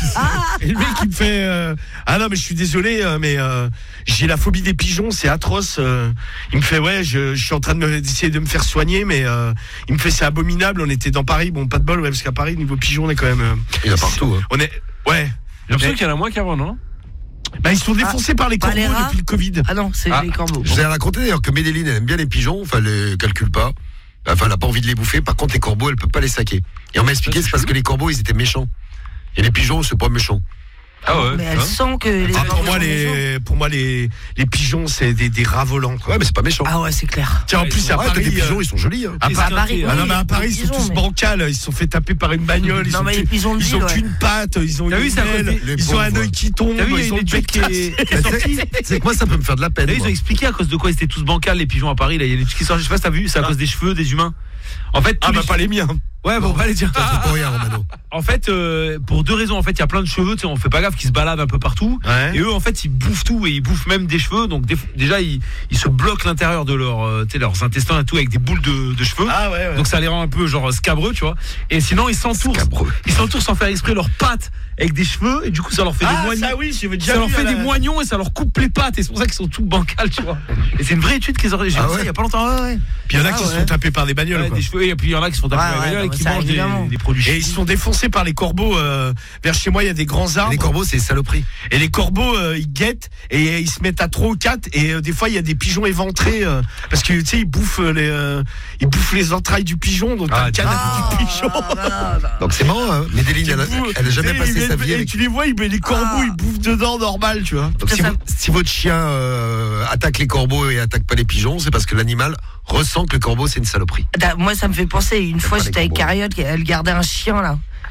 Et le mec, il me fait. euh, ah non, mais je suis désolé, euh, mais euh, j'ai la phobie des pigeons, c'est atroce. euh. Il me fait, ouais, je, je suis en train de me- d'essayer de me faire soigner, mais euh, il me fait, c'est abominable. On était dans Paris, bon, pas de bol, ouais, parce qu'à Paris, niveau pigeons, on est quand même. euh,
Il y en a partout, hein.
on est. Ouais.
J'ai l'impression qu'il y en a moins qu'avant, non?
Bah, ils sont défoncés par les
par
corbeaux
les rats
depuis le Covid.
Ah non, c'est
Ah,
les corbeaux.
Je vous ai raconté d'ailleurs que Médéline, elle aime bien les pigeons, enfin, elle les calcule pas. Enfin, elle a pas envie de les bouffer. Par contre, les corbeaux, elle peut pas les saquer. Et on m'a expliqué, c'est parce que les corbeaux, ils étaient méchants. Et les pigeons, c'est pas méchant.
Ah ouais.
Mais elle
hein.
sent que les.
Ah, pour
corbeaux
moi,
sont méchants.
les, pour moi, les, les pigeons, c'est des, des rats volants, quoi.
Ouais, mais c'est pas méchant.
Ah ouais, c'est clair.
Tiens, en plus, à
Ouais, t'as
Paris.
des pigeons,
euh,
ils sont jolis, hein.
à
À
Paris,
Paris,
ah non,
oui,
mais à
les
Paris, ils sont
pigeons,
tous
mais-
bancals. Ils se sont fait taper par une bagnole. Ils
Non,
ont
mais
qu'une-
les pigeons de
ils ont
ville, ouais.
qu'une patte. Ils ont
T'as
une
vu, c'est à
aile,
côté-
les
Ils ont un
pauvres.
œil qui tombe.
T'as vu, il y a
Ils ont
une
le
étude
bec
qui est,
cassé.
qui est sortie.
C'est que moi, ça peut me faire de la peine.
Là, ils ont
moi.
expliqué à cause de quoi ils étaient tous bancals, les pigeons à Paris. Là, il y a une étude qui sort. Je sais pas si t'as vu, c'est à cause des cheveux des humains. En fait,
Ah,
tous
bah,
les-
pas les miens.
Ouais, bon, on va les dire.
Ça, c'est pour rien, Romano.
En fait, euh, pour deux raisons. En fait, il y a plein de cheveux, tu sais, on fait pas gaffe, qui se baladent un peu partout.
Ouais.
Et eux, en fait, ils bouffent tout et ils bouffent même des cheveux. Donc, des- déjà, ils, ils se bloquent l'intérieur de leur, euh, tu sais, leurs intestins et tout avec des boules de, de cheveux.
Ah, ouais, ouais.
Donc, ça les rend un peu genre scabreux, tu vois. Et sinon, ils s'entourent.
Scabreux.
Ils s'entourent sans faire exprès leurs pattes avec des cheveux. Et du coup, ça leur fait des
Ah,
moignons.
ça, oui, j'avais déjà
Ça leur
vu
fait
à la-
des moignons et ça leur coupe les pattes. Et c'est pour ça qu'ils sont tous bancals, tu vois. Et c'est une vraie étude qu'ils ont. J'ai vu
Ah
ça
ouais
il y a pas longtemps. Ouais, ouais.
Puis il y en a
Ah,
qui se
ouais.
font taper par des bagnoles,
Ouais,
quoi.
des cheveux. Et puis il y en a qui se font taper
Ouais,
par les
ouais,
bagnoles
non,
et qui
mais ça,
mangent des,
évidemment.
des produits
Et ils se font défoncer par les corbeaux. euh, vers chez moi, il y a des grands arbres.
Les corbeaux, c'est saloperie.
Et les corbeaux, euh, ils guettent et euh, ils se mettent à trois ou quatre. Et euh, des fois, il y a des pigeons éventrés euh, parce que tu sais, ils bouffent euh, les, euh, ils bouffent les entrailles du pigeon. Donc
Ah,
t'as le canal
Ah,
du pigeon.
non, non.
Donc c'est marrant, hein. Médéline, elle, a- elle a jamais
Et
passé
ils-
sa vie
et
avec.
tu les vois, ils, les corbeaux,
Ah.
ils bouffent dedans normal, tu vois.
Donc, si,
Ça-
vous- si votre chien euh, attaque les corbeaux et attaque pas les pigeons, c'est parce que l'animal ressent que le corbeau c'est une saloperie.
Da- Moi, ça me fait penser. Une fois,
pas les
j'étais avec
corbeaux.
Cariote, elle gardait un chien là.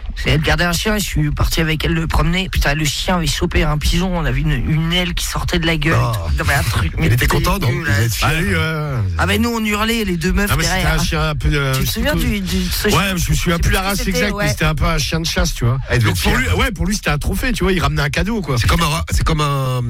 Elle gardait un chien et je suis parti avec elle le promener. Putain, le chien avait chopé un pigeon. On avait une, une aile qui sortait de la gueule.
Oh.
Non, mais un truc, mais
Elle était contente, non?
dégueulasse.
Vous êtes
Ah,
fiers.
oui, ouais.
Ah, mais nous, on hurlait, les deux meufs
Non, mais c'était
derrière.
un chien un peu. euh,
Tu te
je sais
souviens
pas.
du, du ce
Ouais,
chien
je me souviens
sais
plus la
plus
race
qui c'était,
exacte,
ouais.
mais c'était un peu un chien de chasse, tu vois.
Ah, il devait
Donc
être
pour
fier.
lui, ouais, pour lui c'était un trophée, tu vois, il ramenait un cadeau, quoi.
C'est comme un, rat- c'est comme un,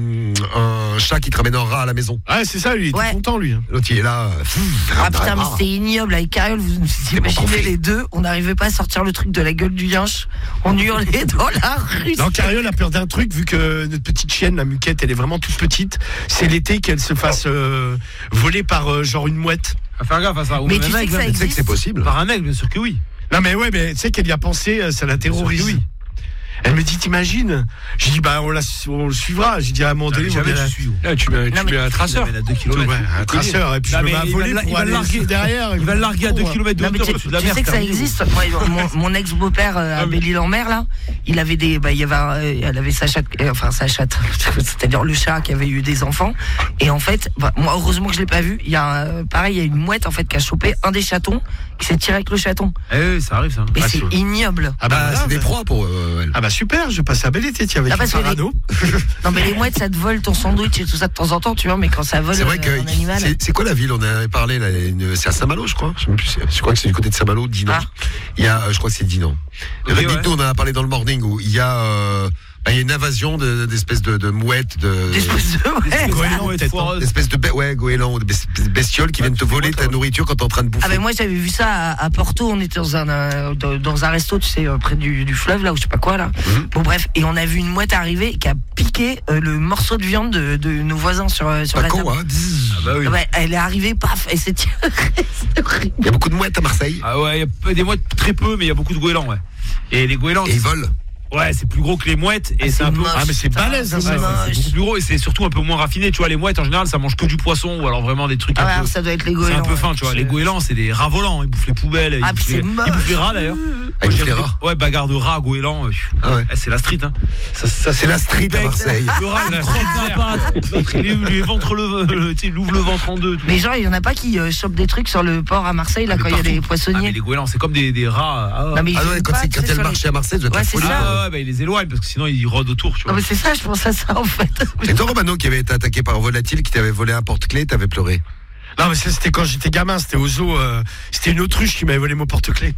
un chat qui te ramène un rat à la maison.
Ouais, c'est ça, lui, il était
Ouais.
content, lui.
L'autre, il est là.
Ah putain, mais c'était ignoble avec Cariole. Vous vous imaginez les deux, on n'arrivait pas à sortir le truc de la gueule du yinche. On hurlait dans la rue.
Non, Cariole a peur d'un truc, vu que notre petite chienne, la Muquette, elle est vraiment toute petite. C'est l'été qu'elle se fasse euh, voler par euh, genre une mouette.
À faire gaffe à ça. Ou
Mais
même
tu
un
sais
aigle,
que ça
hein.
Tu sais que
existe.
c'est possible.
Par un aigle, bien sûr que oui.
Non, mais ouais, mais tu sais qu'elle y a pensé, euh, ça la terrorise.
Oui.
Elle me dit, t'imagines? J'ai dit, bah, on, la, on le suivra. J'ai dit, à un moment donné, on
Jamais
verra-
tu suis.
Là, tu mets, tu
Non, mais-
mets un traceur.
Il à deux kilomètres.
Ouais, un traceur, et puis
Non,
je me
mais
mets à
il
voler
va-
pour
il va
aller
larguer-
derrière.
Il va le larguer à deux kilomètres de
Non, mais
hauteur
tu,
au-dessus de la
tu
mer.
sais que ça
terminé.
existe. Moi, mon, mon ex-beau-père euh, à Belle-Île-en-Mer, là, il avait des, bah, il y avait, un- euh, elle avait sa chatte, euh, enfin sa chatte, c'est-à-dire le chat qui avait eu des enfants. Et en fait, bah, moi, heureusement que je l'ai pas vu. Il y a, euh, pareil, il y a une mouette en fait qui a chopé un des chatons, qui s'est tiré avec le chaton.
Eh oui, ça arrive ça.
Mais
Ah,
c'est
c'est-
ignoble.
Ah,
Bah,
voilà,
c'est des
bah-
proies pour euh, elle.
Ah, bah, super, je passe à bel été, tiens, avec
Ah, parce
un
que les-
parano.
Non, mais les mouettes, ça te vole ton sandwich et tout ça de temps en temps, tu vois. Mais quand ça vole
C'est vrai
euh,
que
un animal.
c'est- c'est quoi la ville? On avait parlé là, une- c'est à Saint-Malo, je crois. Je, sais même plus, c'est- je crois que c'est du côté de Saint-Malo, Dinan.
Ah.
Il y a, euh, je crois que c'est Dinan.
Ok,
Dites-nous,
ouais.
on en a parlé dans le morning où il y a, euh, bah, il y a une invasion de- d'espèces de, de mouettes, de,
Des espèces de- ouais.
Goéland,
Ouais,
peut-être,
foireuse.
d'espèces de, be- ouais, goélands, ou de bes- bestioles qui
Ouais,
viennent te
tu fais
voler
quoi,
ta
toi
nourriture quand t'es en train de bouffer.
Ah ben moi j'avais vu ça à, à Porto, on était dans un euh, dans, dans un resto, tu sais, euh, près du, du fleuve là, ou je sais pas quoi là.
Mhm.
Bon bref, et on a vu une mouette arriver qui a piqué euh, le morceau de viande de, de nos voisins sur euh, sur
Pas
la
con,
table.
hein. Zzz.
Ah bah oui.
Ouais, elle est arrivée, paf, et c'est c'est horrible.
Il y a beaucoup de mouettes à Marseille.
Ah ouais, il y a peu- des mouettes très peu, mais il y a beaucoup de goélands, ouais. Et les goélands,
Et ils volent.
ouais, c'est plus gros que les mouettes et
Ah,
c'est un peu.
moche,
Ah, mais c'est
putain,
balèze,
c'est
ça,
Ouais,
c'est-
c'est- c'est beaucoup plus gros et c'est surtout un peu moins raffiné. Tu vois, les mouettes en général, ça mange que du poisson ou alors vraiment des trucs
Ah
un
ouais,
peu.
alors ça doit être les
C'est
goélands.
un peu fin, tu vois. Les goélands, c'est des rats volants. Ils bouffent les poubelles. Ils
Ah, puis
bouffent les-
c'est moche.
Ils bouffent les rats d'ailleurs.
Ah, ils bouffent les
Moi,
rats.
Ouais, bagarre de rats, goélands. euh,
Ah ouais.
eh, c'est la street, hein. Ça, ça,
C'est la street à Marseille.
Le rat, il croque dans l'appart. L'autre, il lui- lui ventre le, le- tu sais, il ouvre le ventre en deux. tout.
Mais genre, il y en a pas qui euh, chopent des trucs sur le port à Marseille là
Ah, mais
quand il y a
partout.
les
Ah, mais
poissonniers.
les goélands, c'est comme des, des rats. Ah,
Non, mais ils
Ah ouais,
viennent
quand
pas,
c'est
tu
quand
sais,
il y a le
sur les-
marché à Marseille, ça doit être
Ouais,
la
c'est
folie.
ça.
Ah ouais, bah, ils les éloignent parce que sinon ils rôdent autour, tu vois.
Non mais c'est ça, je pense à ça en fait.
C'est toi, Romano, qui avait été attaqué par un volatile qui t'avait volé un porte-clés, t'avais pleuré.
Non, mais ça, c'était quand j'étais gamin, c'était au zoo. euh, c'était une autruche qui m'avait volé mon porte-clés.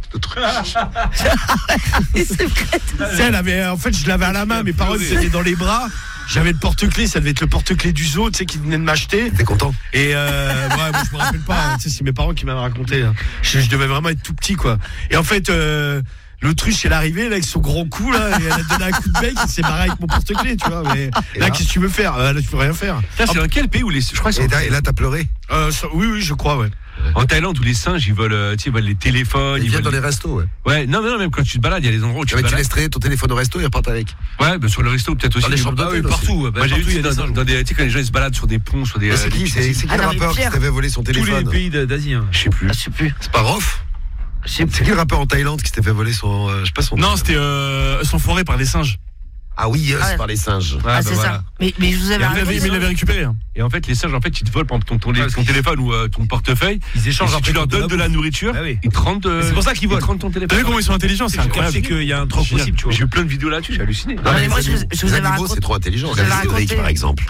C'est vrai.
Tu sais, elle avait, en fait, je l'avais à la main, mes parents me tenaient dans les bras. J'avais le porte-clés, ça devait être le porte-clés du zoo, tu sais, qui venait de m'acheter.
T'es content?
Et euh, ouais, moi, je me rappelle pas, hein, tu sais, c'est mes parents qui m'avaient raconté. hein. Je, je devais vraiment être tout petit, quoi. Et en fait, euh, l'autruche, elle est arrivée, là, avec son grand cou, là, et elle a donné un coup de bec, et c'est barré avec mon porte-clés, tu vois. Mais
Et
là,
là
qu'est-ce que tu veux faire? Euh, Là, tu peux rien faire.
Putain, c'est dans quel pays où les. Je crois que c'est
Et là, et là, t'as pleuré?
Euh, ça- oui, oui, je crois, ouais.
en Thaïlande où les singes ils volent, euh, tu sais, ils volent les téléphones.
Ils
Ils
viennent dans
volent
les restos, ouais.
Ouais, non, mais non, même quand tu te balades, il y a des endroits où tu
Ah,
te
mais tu
balades.
laisses traîner ton téléphone au resto et ils repartent avec.
Ouais, bah, sur le resto peut-être aussi.
Dans les chambres
Ah oui,
d'hôtel aussi.
partout. bah,
Moi j'ai
partout,
vu
il y a
dans,
des singes.
dans des, tu sais, quand les gens ils se baladent sur des ponts, sur des.
Mais c'est
euh,
qui,
des-
c'est c'est qui
Ah,
le
non, mais
rappeur qui
Pierre.
t'avait volé son
Tous les
téléphone?
pays d'Asie. hein.
Je sais plus.
Ah, je sais plus.
C'est pas Rof?
Je sais
C'est
plus.
qui le rappeur en Thaïlande qui s'était fait voler son. euh, je sais pas son.
Non, c'était euh, son forêt par les singes.
Ah oui, euh,
Ah
c'est
ouais.
par les singes.
Ouais,
Ah
bah,
c'est
voilà.
ça. Mais mais je vous avais
Et
Mais il
raconté
l'avait- mais il
ça.
l'avait récupéré. hein.
Et en fait, les singes, en fait, ils te volent par exemple, ton, ton,
Ouais,
ton
c'est-
téléphone ou euh, ton portefeuille.
Ils
Et
échangent
si
après
tu leur
contre
donnes de la nourriture,
Ah oui.
ils te rendent. euh,
C'est pour ça qu'ils
ils te
volent.
rendent ton
T'as vu
téléphone.
comment ils sont intelligents? C'est
Je
incroyable.
sais qu'il y a un troc
Génial.
possible, tu vois.
J'ai eu plein de vidéos là-dessus, j'ai halluciné.
Non, mais moi, je vous- je vous
Les
avais
animaux,
raconté-
c'est trop intelligent.
je vous avais
Regardez Cédric,
raconté-
par exemple.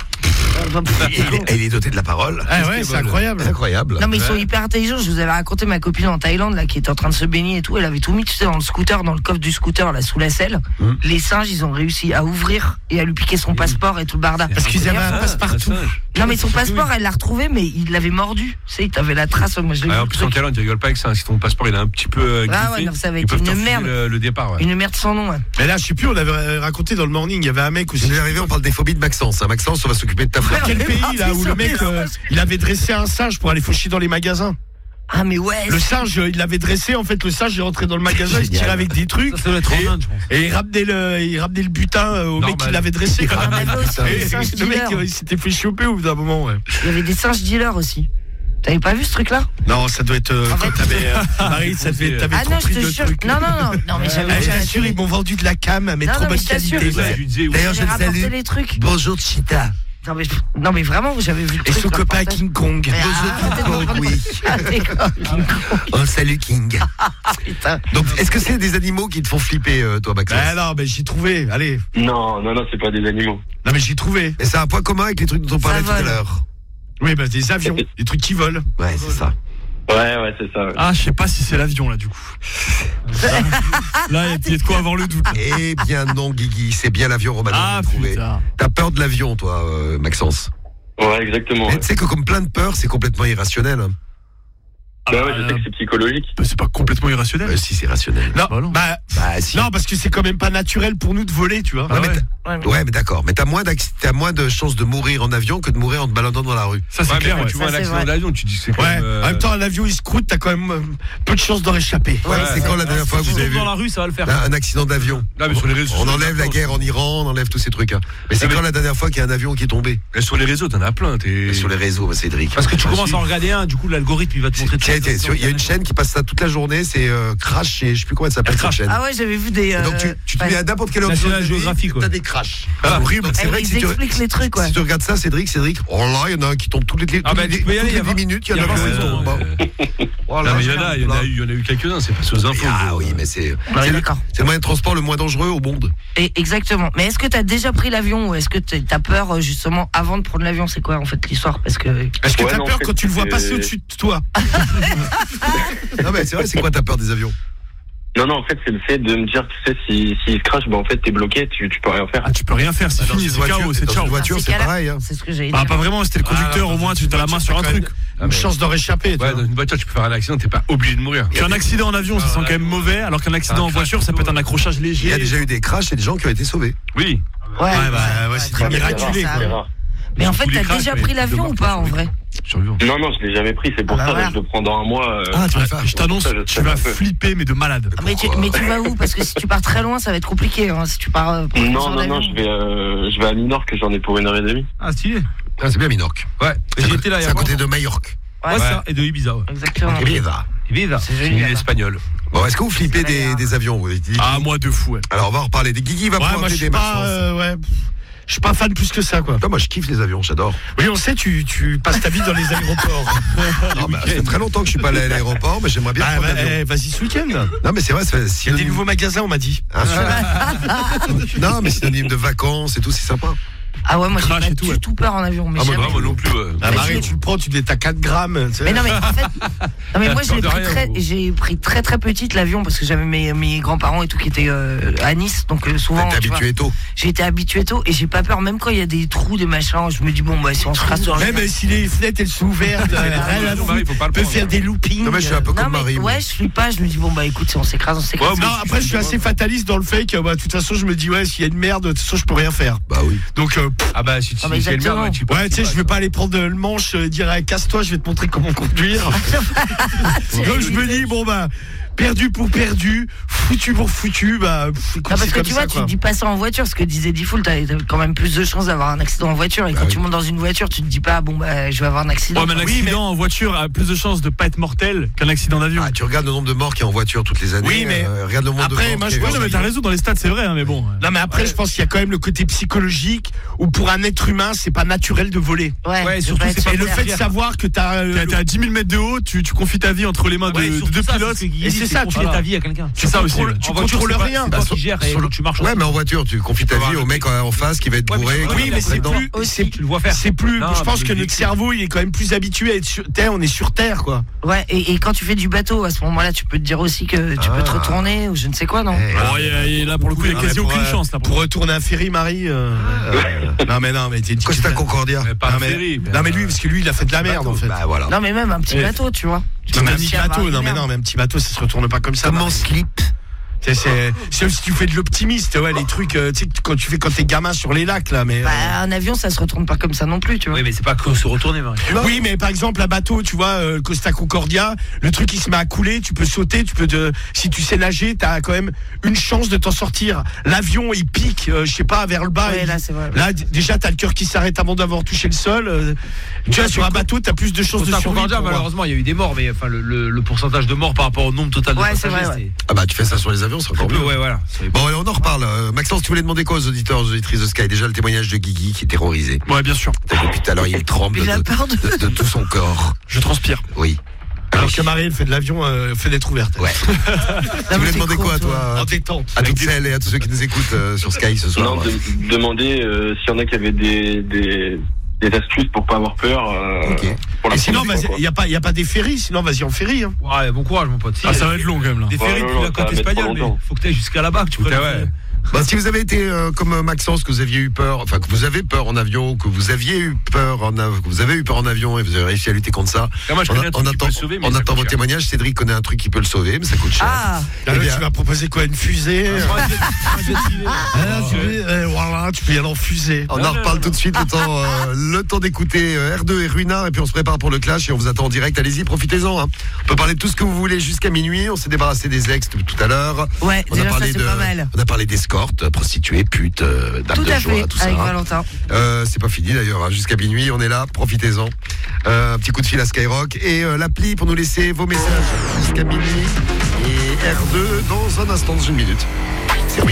Et il est- et il est doté de la parole.
Ah ouais, c'est incroyable.
Incroyable.
Non mais ils sont hyper intelligents. Je vous avais raconté ma copine en Thaïlande là qui était en train de se baigner et tout. Elle avait tout mis, tu sais, dans le scooter, dans le coffre du scooter là sous la selle.
Mm.
Les singes, ils ont réussi à ouvrir et à lui piquer son passeport et tout le barda.
Parce qu'ils avaient un
Ah,
passe-partout.
un singe.
Non mais son passeport, elle l'a retrouvé, mais il l'avait mordu. Tu sais, t'avais la trace. Moi je l'ai
Ouais,
vu.
en
le
plus, en
truc.
Thaïlande, tu rigoles pas avec ça. Si ton passeport il est un petit peu euh,
Ah
griffé,
ouais, non, ça va
ils
être
peuvent
une
te refuser
merde.
Le, le départ, ouais.
Une merde sans nom. Ouais.
Mais là, je sais plus, on avait raconté dans le morning, il y avait un mec aussi.
Il est arrivé, on parle des phobies de Maxence. hein. Maxence, on va s'occuper de ta
Dans
fleur.
quel
mais
pays
parti
là où
sur
le mec
les
euh,
singes.
il avait dressé un singe pour aller faucher dans les magasins.
Ah mais ouais.
Le singe, euh, il l'avait dressé, en fait le singe est rentré dans le magasin, il se tirait avec des trucs
Ça doit être en Inde, je pense.
et il ramenait le, il ramenait le butin euh, au mec
Normal.
qui l'avait dressé. Quand
Il
même.
ramenait aussi
Et
des singes
le mec
dealers.
euh, il s'était fait choper au bout d'un moment. Ouais.
Il y avait des singes dealers aussi. T'avais pas vu ce truc là?
Non, ça doit être. Euh,
En
quand
fait-
t'avais, euh, Marie, ça devait, t'avais
Ah
trop
non, je
pris
te
de
jure.
trucs.
Non non non. Non mais j'avais
Ah,
déjà
bien sûr, ils m'ont vendu de la cam, mais
Non,
trop
non, mais
bonne
je t'assure,
qualité.
ils
ouais.
Je lui disais, oui.
D'ailleurs, je
J'ai
le
rapporté
salue.
les trucs.
Bonjour Chita.
Non mais, non mais vraiment, j'avais vu le
Et
truc,
son
là,
copain
partage.
King Kong.
Mais arrêtez de me prendre-
oui.
Arrêtez, quoi, King Kong.
Oh, salut King.
Putain.
Donc, est-ce que c'est des animaux qui te font flipper, euh, toi, Maxence?
Bah non, mais j'ai trouvé. Allez.
Non, non, non, c'est pas des animaux.
Non, mais j'ai trouvé.
Et c'est un point commun avec les trucs dont on parlait
Ça
tout à
vole.
l'heure.
Oui, bah des avions, des trucs qui volent.
Ouais, c'est ça.
Ouais, ouais, c'est ça. Ouais.
Ah, je sais pas si c'est l'avion là du coup. Là, il y a de quoi avoir le doute.
Eh bien non, Guigui, c'est bien l'avion, Romano.
Ah,
j'ai trouvé.
putain.
T'as peur de l'avion, toi, euh, Maxence?
Ouais, exactement.
Mais
Ouais.
tu sais que comme plein de peurs, c'est complètement irrationnel. hein.
Bah ouais, je sais que c'est psychologique.
Bah, c'est pas complètement irrationnel.
Euh, si, c'est rationnel.
Non,
Bah non.
bah,
Bah si.
non, parce que c'est quand même pas naturel pour nous de voler, tu vois.
Ouais, mais
ouais.
t'as-
Ouais, mais-
ouais, mais d'accord. Mais t'as moins, d'acc- t'as moins de chances de mourir en avion que de mourir en te baladant dans la rue.
Ça, c'est
Ouais, mais
clair.
quand
Ouais.
tu vois un
Ça, c'est
accident
vrai.
d'avion, tu dis c'est quand
Ouais,
même. euh,
en même temps, un avion il se croûte, t'as quand même euh, peu de chances d'en réchapper.
Ouais,
Ouais,
c'est quand la dernière fois que vous avez vu
Dans la rue, ça va le faire.
un un accident d'avion?
Non, mais sur les réseaux
On
sociaux,
enlève la
t'en as
guerre en Iran, on enlève tous ces trucs. hein. Mais c'est
Ah, mais-
quand la dernière fois qu'il y a un avion qui est tombé?
plein. Sur les réseaux, t'en as plein. T'es...
Et sur les réseaux, bah, Cédric.
Parce que tu
Ah,
commences
si.
à en regarder un, du coup, l'algorithme, il va te montrer
Tiens, tiens, sur- Il y a une chaîne qui passe ça toute la journée, c'est euh, Crash, et je sais plus comment elle s'appelle cette
Crash.
chaîne.
Ah ouais, j'avais vu des.
Et donc tu,
euh,
tu te
ouais.
mets à n'importe quelle heure
National
de nuit,
Geographic, ouais.
t'as des crashs.
Ah,
horrible. C'est
Eh,
vrai que
ils
si tu,
expliquent les trucs, ouais.
si tu regardes ça, Cédric, Cédric, oh là, il y en a un qui tombe toutes les,
Ah
toutes
bah,
les,
tu peux y
toutes
aller,
les
il y a
dix
vingt-
minutes, il y en
il y
a
a
vingt
vingt
secondes.
saisons,
Bon. Oh là,
Non, mais il y
je
en a,
regarde,
il y en a
là.
eu, il y en a eu quelques-uns, c'est pas aux infos.
Ah oui, mais c'est
Ouais,
c'est le,
d'accord.
c'est le moyen de transport le moins dangereux au monde.
Et exactement. Mais est-ce que t'as déjà pris l'avion ou est-ce que t'as t'as peur euh, justement avant de prendre l'avion? C'est quoi en fait l'histoire? Parce que
Est-ce que
Ouais,
t'as
non,
peur
en fait,
quand tu le vois
c'est-
passer au-dessus de toi?
Non mais c'est vrai, c'est quoi ta peur des avions?
Non, non, en fait, c'est le fait de me dire, tu sais, si, si il se crache, bah en fait, t'es bloqué, tu, tu peux rien faire.
Ah, tu peux rien faire, c'est
Dans
fini,
une
c'est
voiture,
chaos, c'est
dans
ciao.
une voiture,
Dans ces
c'est
cas-là,
pareil. hein.
c'est ce que j'allais
Bah,
dire.
pas vraiment, c'était le conducteur, au moins tu t'as la main sur un truc.
Une chance d'en réchapper. tu
Ouais,
vois.
dans une voiture, tu peux faire un accident, t'es pas obligé de mourir.
Puis un accident en avion, ça sent quand même mauvais, alors qu'un accident en voiture, ça peut être un accrochage
Il y
léger.
a déjà eu des crashs et des gens qui ont été sauvés.
Oui.
Ouais,
Ouais, bah, ouais, c'est
très
des
bien,
miraculés,
ça
quoi.
arrive.
C'est rare.
Mais en fait,
Tous les
t'as
crashs,
déjà
mais
pris
de
l'avion
voir
ou
que
pas
ça
en vrai?
Survivant.
Non, non, je l'ai jamais pris, c'est pour
Ah,
ça,
voilà.
là, je le prends dans un mois. euh,
Ah, tu vas faire.
Je t'annonce,
Ça, je
tu
sais
vas
un peu.
flipper, mais de malade.
Ah, mais, tu, mais tu vas où? Parce que si tu pars très loin, ça va être compliqué. Hein, si tu pars. euh, pour
Non,
sur
non, non,
l'avion.
je vais, euh, je vais à Minorque, j'en ai pour une heure et demie.
Ah, stylé.
Ah, c'est bien Minorque.
Ouais.
J'y étais là, il y
C'est
a
à côté
longtemps.
de Majorque.
Ouais,
Ouais,
c'est-
ça, et de Ibiza, ouais.
Exactement.
Ibiza.
Ibiza.
C'est
C'est
joli.
une
là-bas.
espagnole.
Bon, est-ce que vous flippez
Ça a
des,
l'air.
des avions? vous dites-
Ah, moi de fou, ouais.
Alors on va en reparler. Des Guigui va
Ouais,
pouvoir
moi je
appeler
suis
des
pas,
Maxence.
euh, ouais, je suis pas fan plus que ça, quoi.
Putain, moi je kiffe les avions, j'adore.
Oui, on sait, tu, tu passes ta vie dans les aéroports.
Non, bah, ça fait très longtemps que je suis pas allé à l'aéroport, mais j'aimerais bien
Bah,
prendre
bah,
l'avion.
eh, vas-y ce week-end.
Non mais c'est vrai, c'est
Il y a des
synonyme-
nouveaux magasins, on m'a dit.
Ah, super. Non mais synonyme de vacances et tout, c'est sympa.
Ah ouais, moi j'ai
Crash
pas
et tout,
du
ouais.
tout peur en avion. Mais
Ah, moi,
jamais.
Non, moi non plus. ouais.
Ah,
Mais
Marie,
je-
tu le prends, tu t'as quatre grammes. tu sais.
Mais non, mais en fait, non, mais moi je l'ai
De
pris
rien,
très,
gros.
j'ai pris très très petite l'avion parce que j'avais mes, mes grands-parents et tout qui étaient euh, à Nice, donc euh, souvent.
T'es
tu vois,
habitué tôt.
J'ai été habitué tôt et j'ai pas peur, même quand il y a des trous, des machins. Je me dis bon bah si on se rase sur
Même si les fenêtres elles sont ouvertes, euh, rien à
Marie,
foutre.
faut pas le
peut
prendre.
faire des loopings.
Non mais je suis un peu
Non
comme
mais
Marie. moi.
ouais, je suis pas. Je me dis bon bah écoute, si on s'écrase, on s'écrase.
Ouais, moi,
Non, après je suis assez fataliste dans le fait que bah, de toute façon je me dis ouais s'il y a une merde de toute façon je peux rien faire.
Bah oui.
Donc euh, pff,
Ah bah si tu
Ah, mais
si c'est le
exactement.
merde, tu peux.
ouais tu sais je vais pas aller prendre le manche euh, dire eh, casse-toi je vais te montrer comment conduire. Donc je me dis bon bah perdu pour perdu, foutu pour foutu, bah pff, écoute,
Ah, parce
c'est
que
comme
tu
ça,
vois,
quoi.
tu te dis pas ça en voiture, ce que disait Diffoul, t'as t'as quand même plus de chances d'avoir un accident en voiture. Et
Bah
quand
oui.
tu montes dans une voiture, tu te dis pas, bon, bah, je vais avoir un accident.
Ouais, mais un
quoi.
accident en voiture a plus de chances de pas être mortel qu'un accident d'avion.
Ah, tu regardes le nombre de morts qu'il y a en voiture toutes les années.
Oui, mais
euh, regarde le nombre
après,
de morts
moi,
qu'il y a
je
eu
vois,
en
Ouais, mais t'as
avion.
raison, dans les stades, c'est vrai, hein, mais bon.
Non mais après je pense qu'il y a quand même le côté psychologique où pour un être humain c'est pas naturel de voler.
Ouais,
Ouais,
je
surtout,
vais
c'est
être
pas
Et le
fier.
fait de savoir que t'as euh,
T'es t'es à dix mille mètres de haut, tu, tu confies ta vie entre les mains de,
Ouais,
de
surtout
deux
ça,
pilotes.
c'est ce que Guy
Et
dit,
c'est
c'est
ça,
confier
tu-
ta vie à quelqu'un.
C'est ça aussi.
contrôles-
ouais.
tu
En voiture,
contrôles
c'est pas-
rien.
c'est toi
Bah,
qui gères et
sur le-
tu marches.
Ouais, mais en voiture, tu confies ta vie au mec en face qui va être
Ouais, mais
bourré.
tu-
qui
Oui,
va
mais
te
c'est
prendre
plus,
Aussi.
c'est
Tu le vois faire.
c'est plus.
Non,
je pense
mais
que
le
notre
véhicule.
cerveau, il est quand même plus habitué à être sur terre. On est sur terre, quoi.
Ouais, et, et quand tu fais du bateau, à ce moment-là, tu peux te dire aussi que tu
Ah.
peux te retourner ou je ne sais quoi, non?
Eh,
Bon, et, et là, pour le coup, il y a
Non,
quasi
mais pour,
aucune
euh,
chance. Là,
Pour retourner un ferry, Marie. euh, Non, mais non, mais t'es une petite-
Costa Concordia.
Mais pas
Non,
un
mais,
ferry.
non, mais lui, parce que lui, il a fait de la merde, en fait.
Bah voilà.
Non, mais même un petit
Eh.
bateau, tu vois. Tu
Non, mais un
peux
petit
aussi avoir
bateau,
une
non, mais
merde.
non, mais un petit bateau, ça se retourne pas comme ça.
Comment
Marie.
slip?
C'est, c'est, c'est si tu fais de l'optimiste, ouais, les trucs, euh, tu sais, quand tu fais quand t'es gamin sur les lacs, là, mais. euh,
Bah, un avion, ça se retourne pas comme ça non plus, tu vois.
Oui, mais c'est pas que se retourner, Marie.
Oui, mais par exemple, un bateau, tu vois, euh, Costa Concordia, le truc il se met à couler, tu peux sauter, tu peux te, si tu sais nager, t'as quand même une chance de t'en sortir. L'avion, il pique, euh, je sais pas, vers le bas.
Ouais,
il-
là, c'est vrai.
Là, d- déjà, t'as le cœur qui s'arrête avant d'avoir touché le sol. euh, tu vois, sur un bateau, t'as plus de chances de
Costa
survie.
Concordia,
pour moi.
malheureusement, il y a eu des morts, mais enfin, le, le, le pourcentage de morts par rapport au nombre total de
Ouais, c'est
passagers,
vrai, ouais.
c'était-
Ah bah tu fais ça sur les avions. avion, c'est encore mieux.
Ouais, voilà.
Bon, allez, on en reparle. Euh, Maxence, tu voulais demander quoi aux auditeurs, aux auditrices de Sky? Déjà, le témoignage de Guigui qui est terrorisé.
Ouais, bien sûr.
Depuis tout à l'heure, il tremble de, de, de, de tout son corps.
Je transpire.
Oui.
Alors que Marie, elle fait de l'avion, euh, fait d'être ouverte.
Ouais. Tu voulais demander quoi, toi?
En détente.
À toutes celles et à tous ceux qui nous écoutent euh, sur Sky ce soir.
Non, de, demander euh, s'il y en a qui avaient des, des, des astuces pour pas avoir peur. Euh,
Ok.
pour la
Et sinon,
prochaine fois,
il n'y a, pas- y a pas des ferries, sinon vas-y en ferry. Hein.
Ouais, bon courage, mon pote. Si,
Ah, ça va être long quand même là.
Des ferries
Ouais,
depuis
non,
la
ça
côte
va mettre
espagnole,
trop
mais
longtemps.
faut que tu ailles jusqu'à là-bas, que tu
Putain,
prennes.
ouais.
Bah, si vous avez été euh, comme Maxence, que vous aviez eu peur, enfin que vous avez peur en avion, que vous aviez eu peur en av- que vous avez eu peur en avion et vous avez réussi à lutter contre ça.
Ah, moi, je
on
connais
a-
un truc
on
qui peut
attend,
le sauver, mais
on
ça
attend
coûte
votre
cher.
témoignage. Cédric connaît un truc qui peut le sauver, mais ça coûte cher.
Ah,
Eh
Là,
bien,
tu m'as proposé quoi? Une fusée Ah, tu, veux, euh, voilà, tu peux y aller en fusée.
on en reparle tout de suite, le temps, euh, le temps d'écouter euh, R deux et Ruina, et puis on se prépare pour le clash et on vous attend en direct. Allez-y, profitez-en. Hein. On peut parler de tout ce que vous voulez jusqu'à minuit. On s'est débarrassé des ex tout, tout à l'heure.
ouais,
On
déjà
a
ça
parlé
c'est
de,
pas mal.
on a parlé d'escortes, prostituées, putes, euh, dames
Tout
de
à
joie,
fait,
tout ça.
avec Valentin.
Euh, c'est pas fini d'ailleurs, hein. Jusqu'à minuit, on est là, profitez-en. Euh, un petit coup de fil à Skyrock et euh, l'appli pour nous laisser vos messages jusqu'à minuit. Et R deux dans un instant, dans une minute.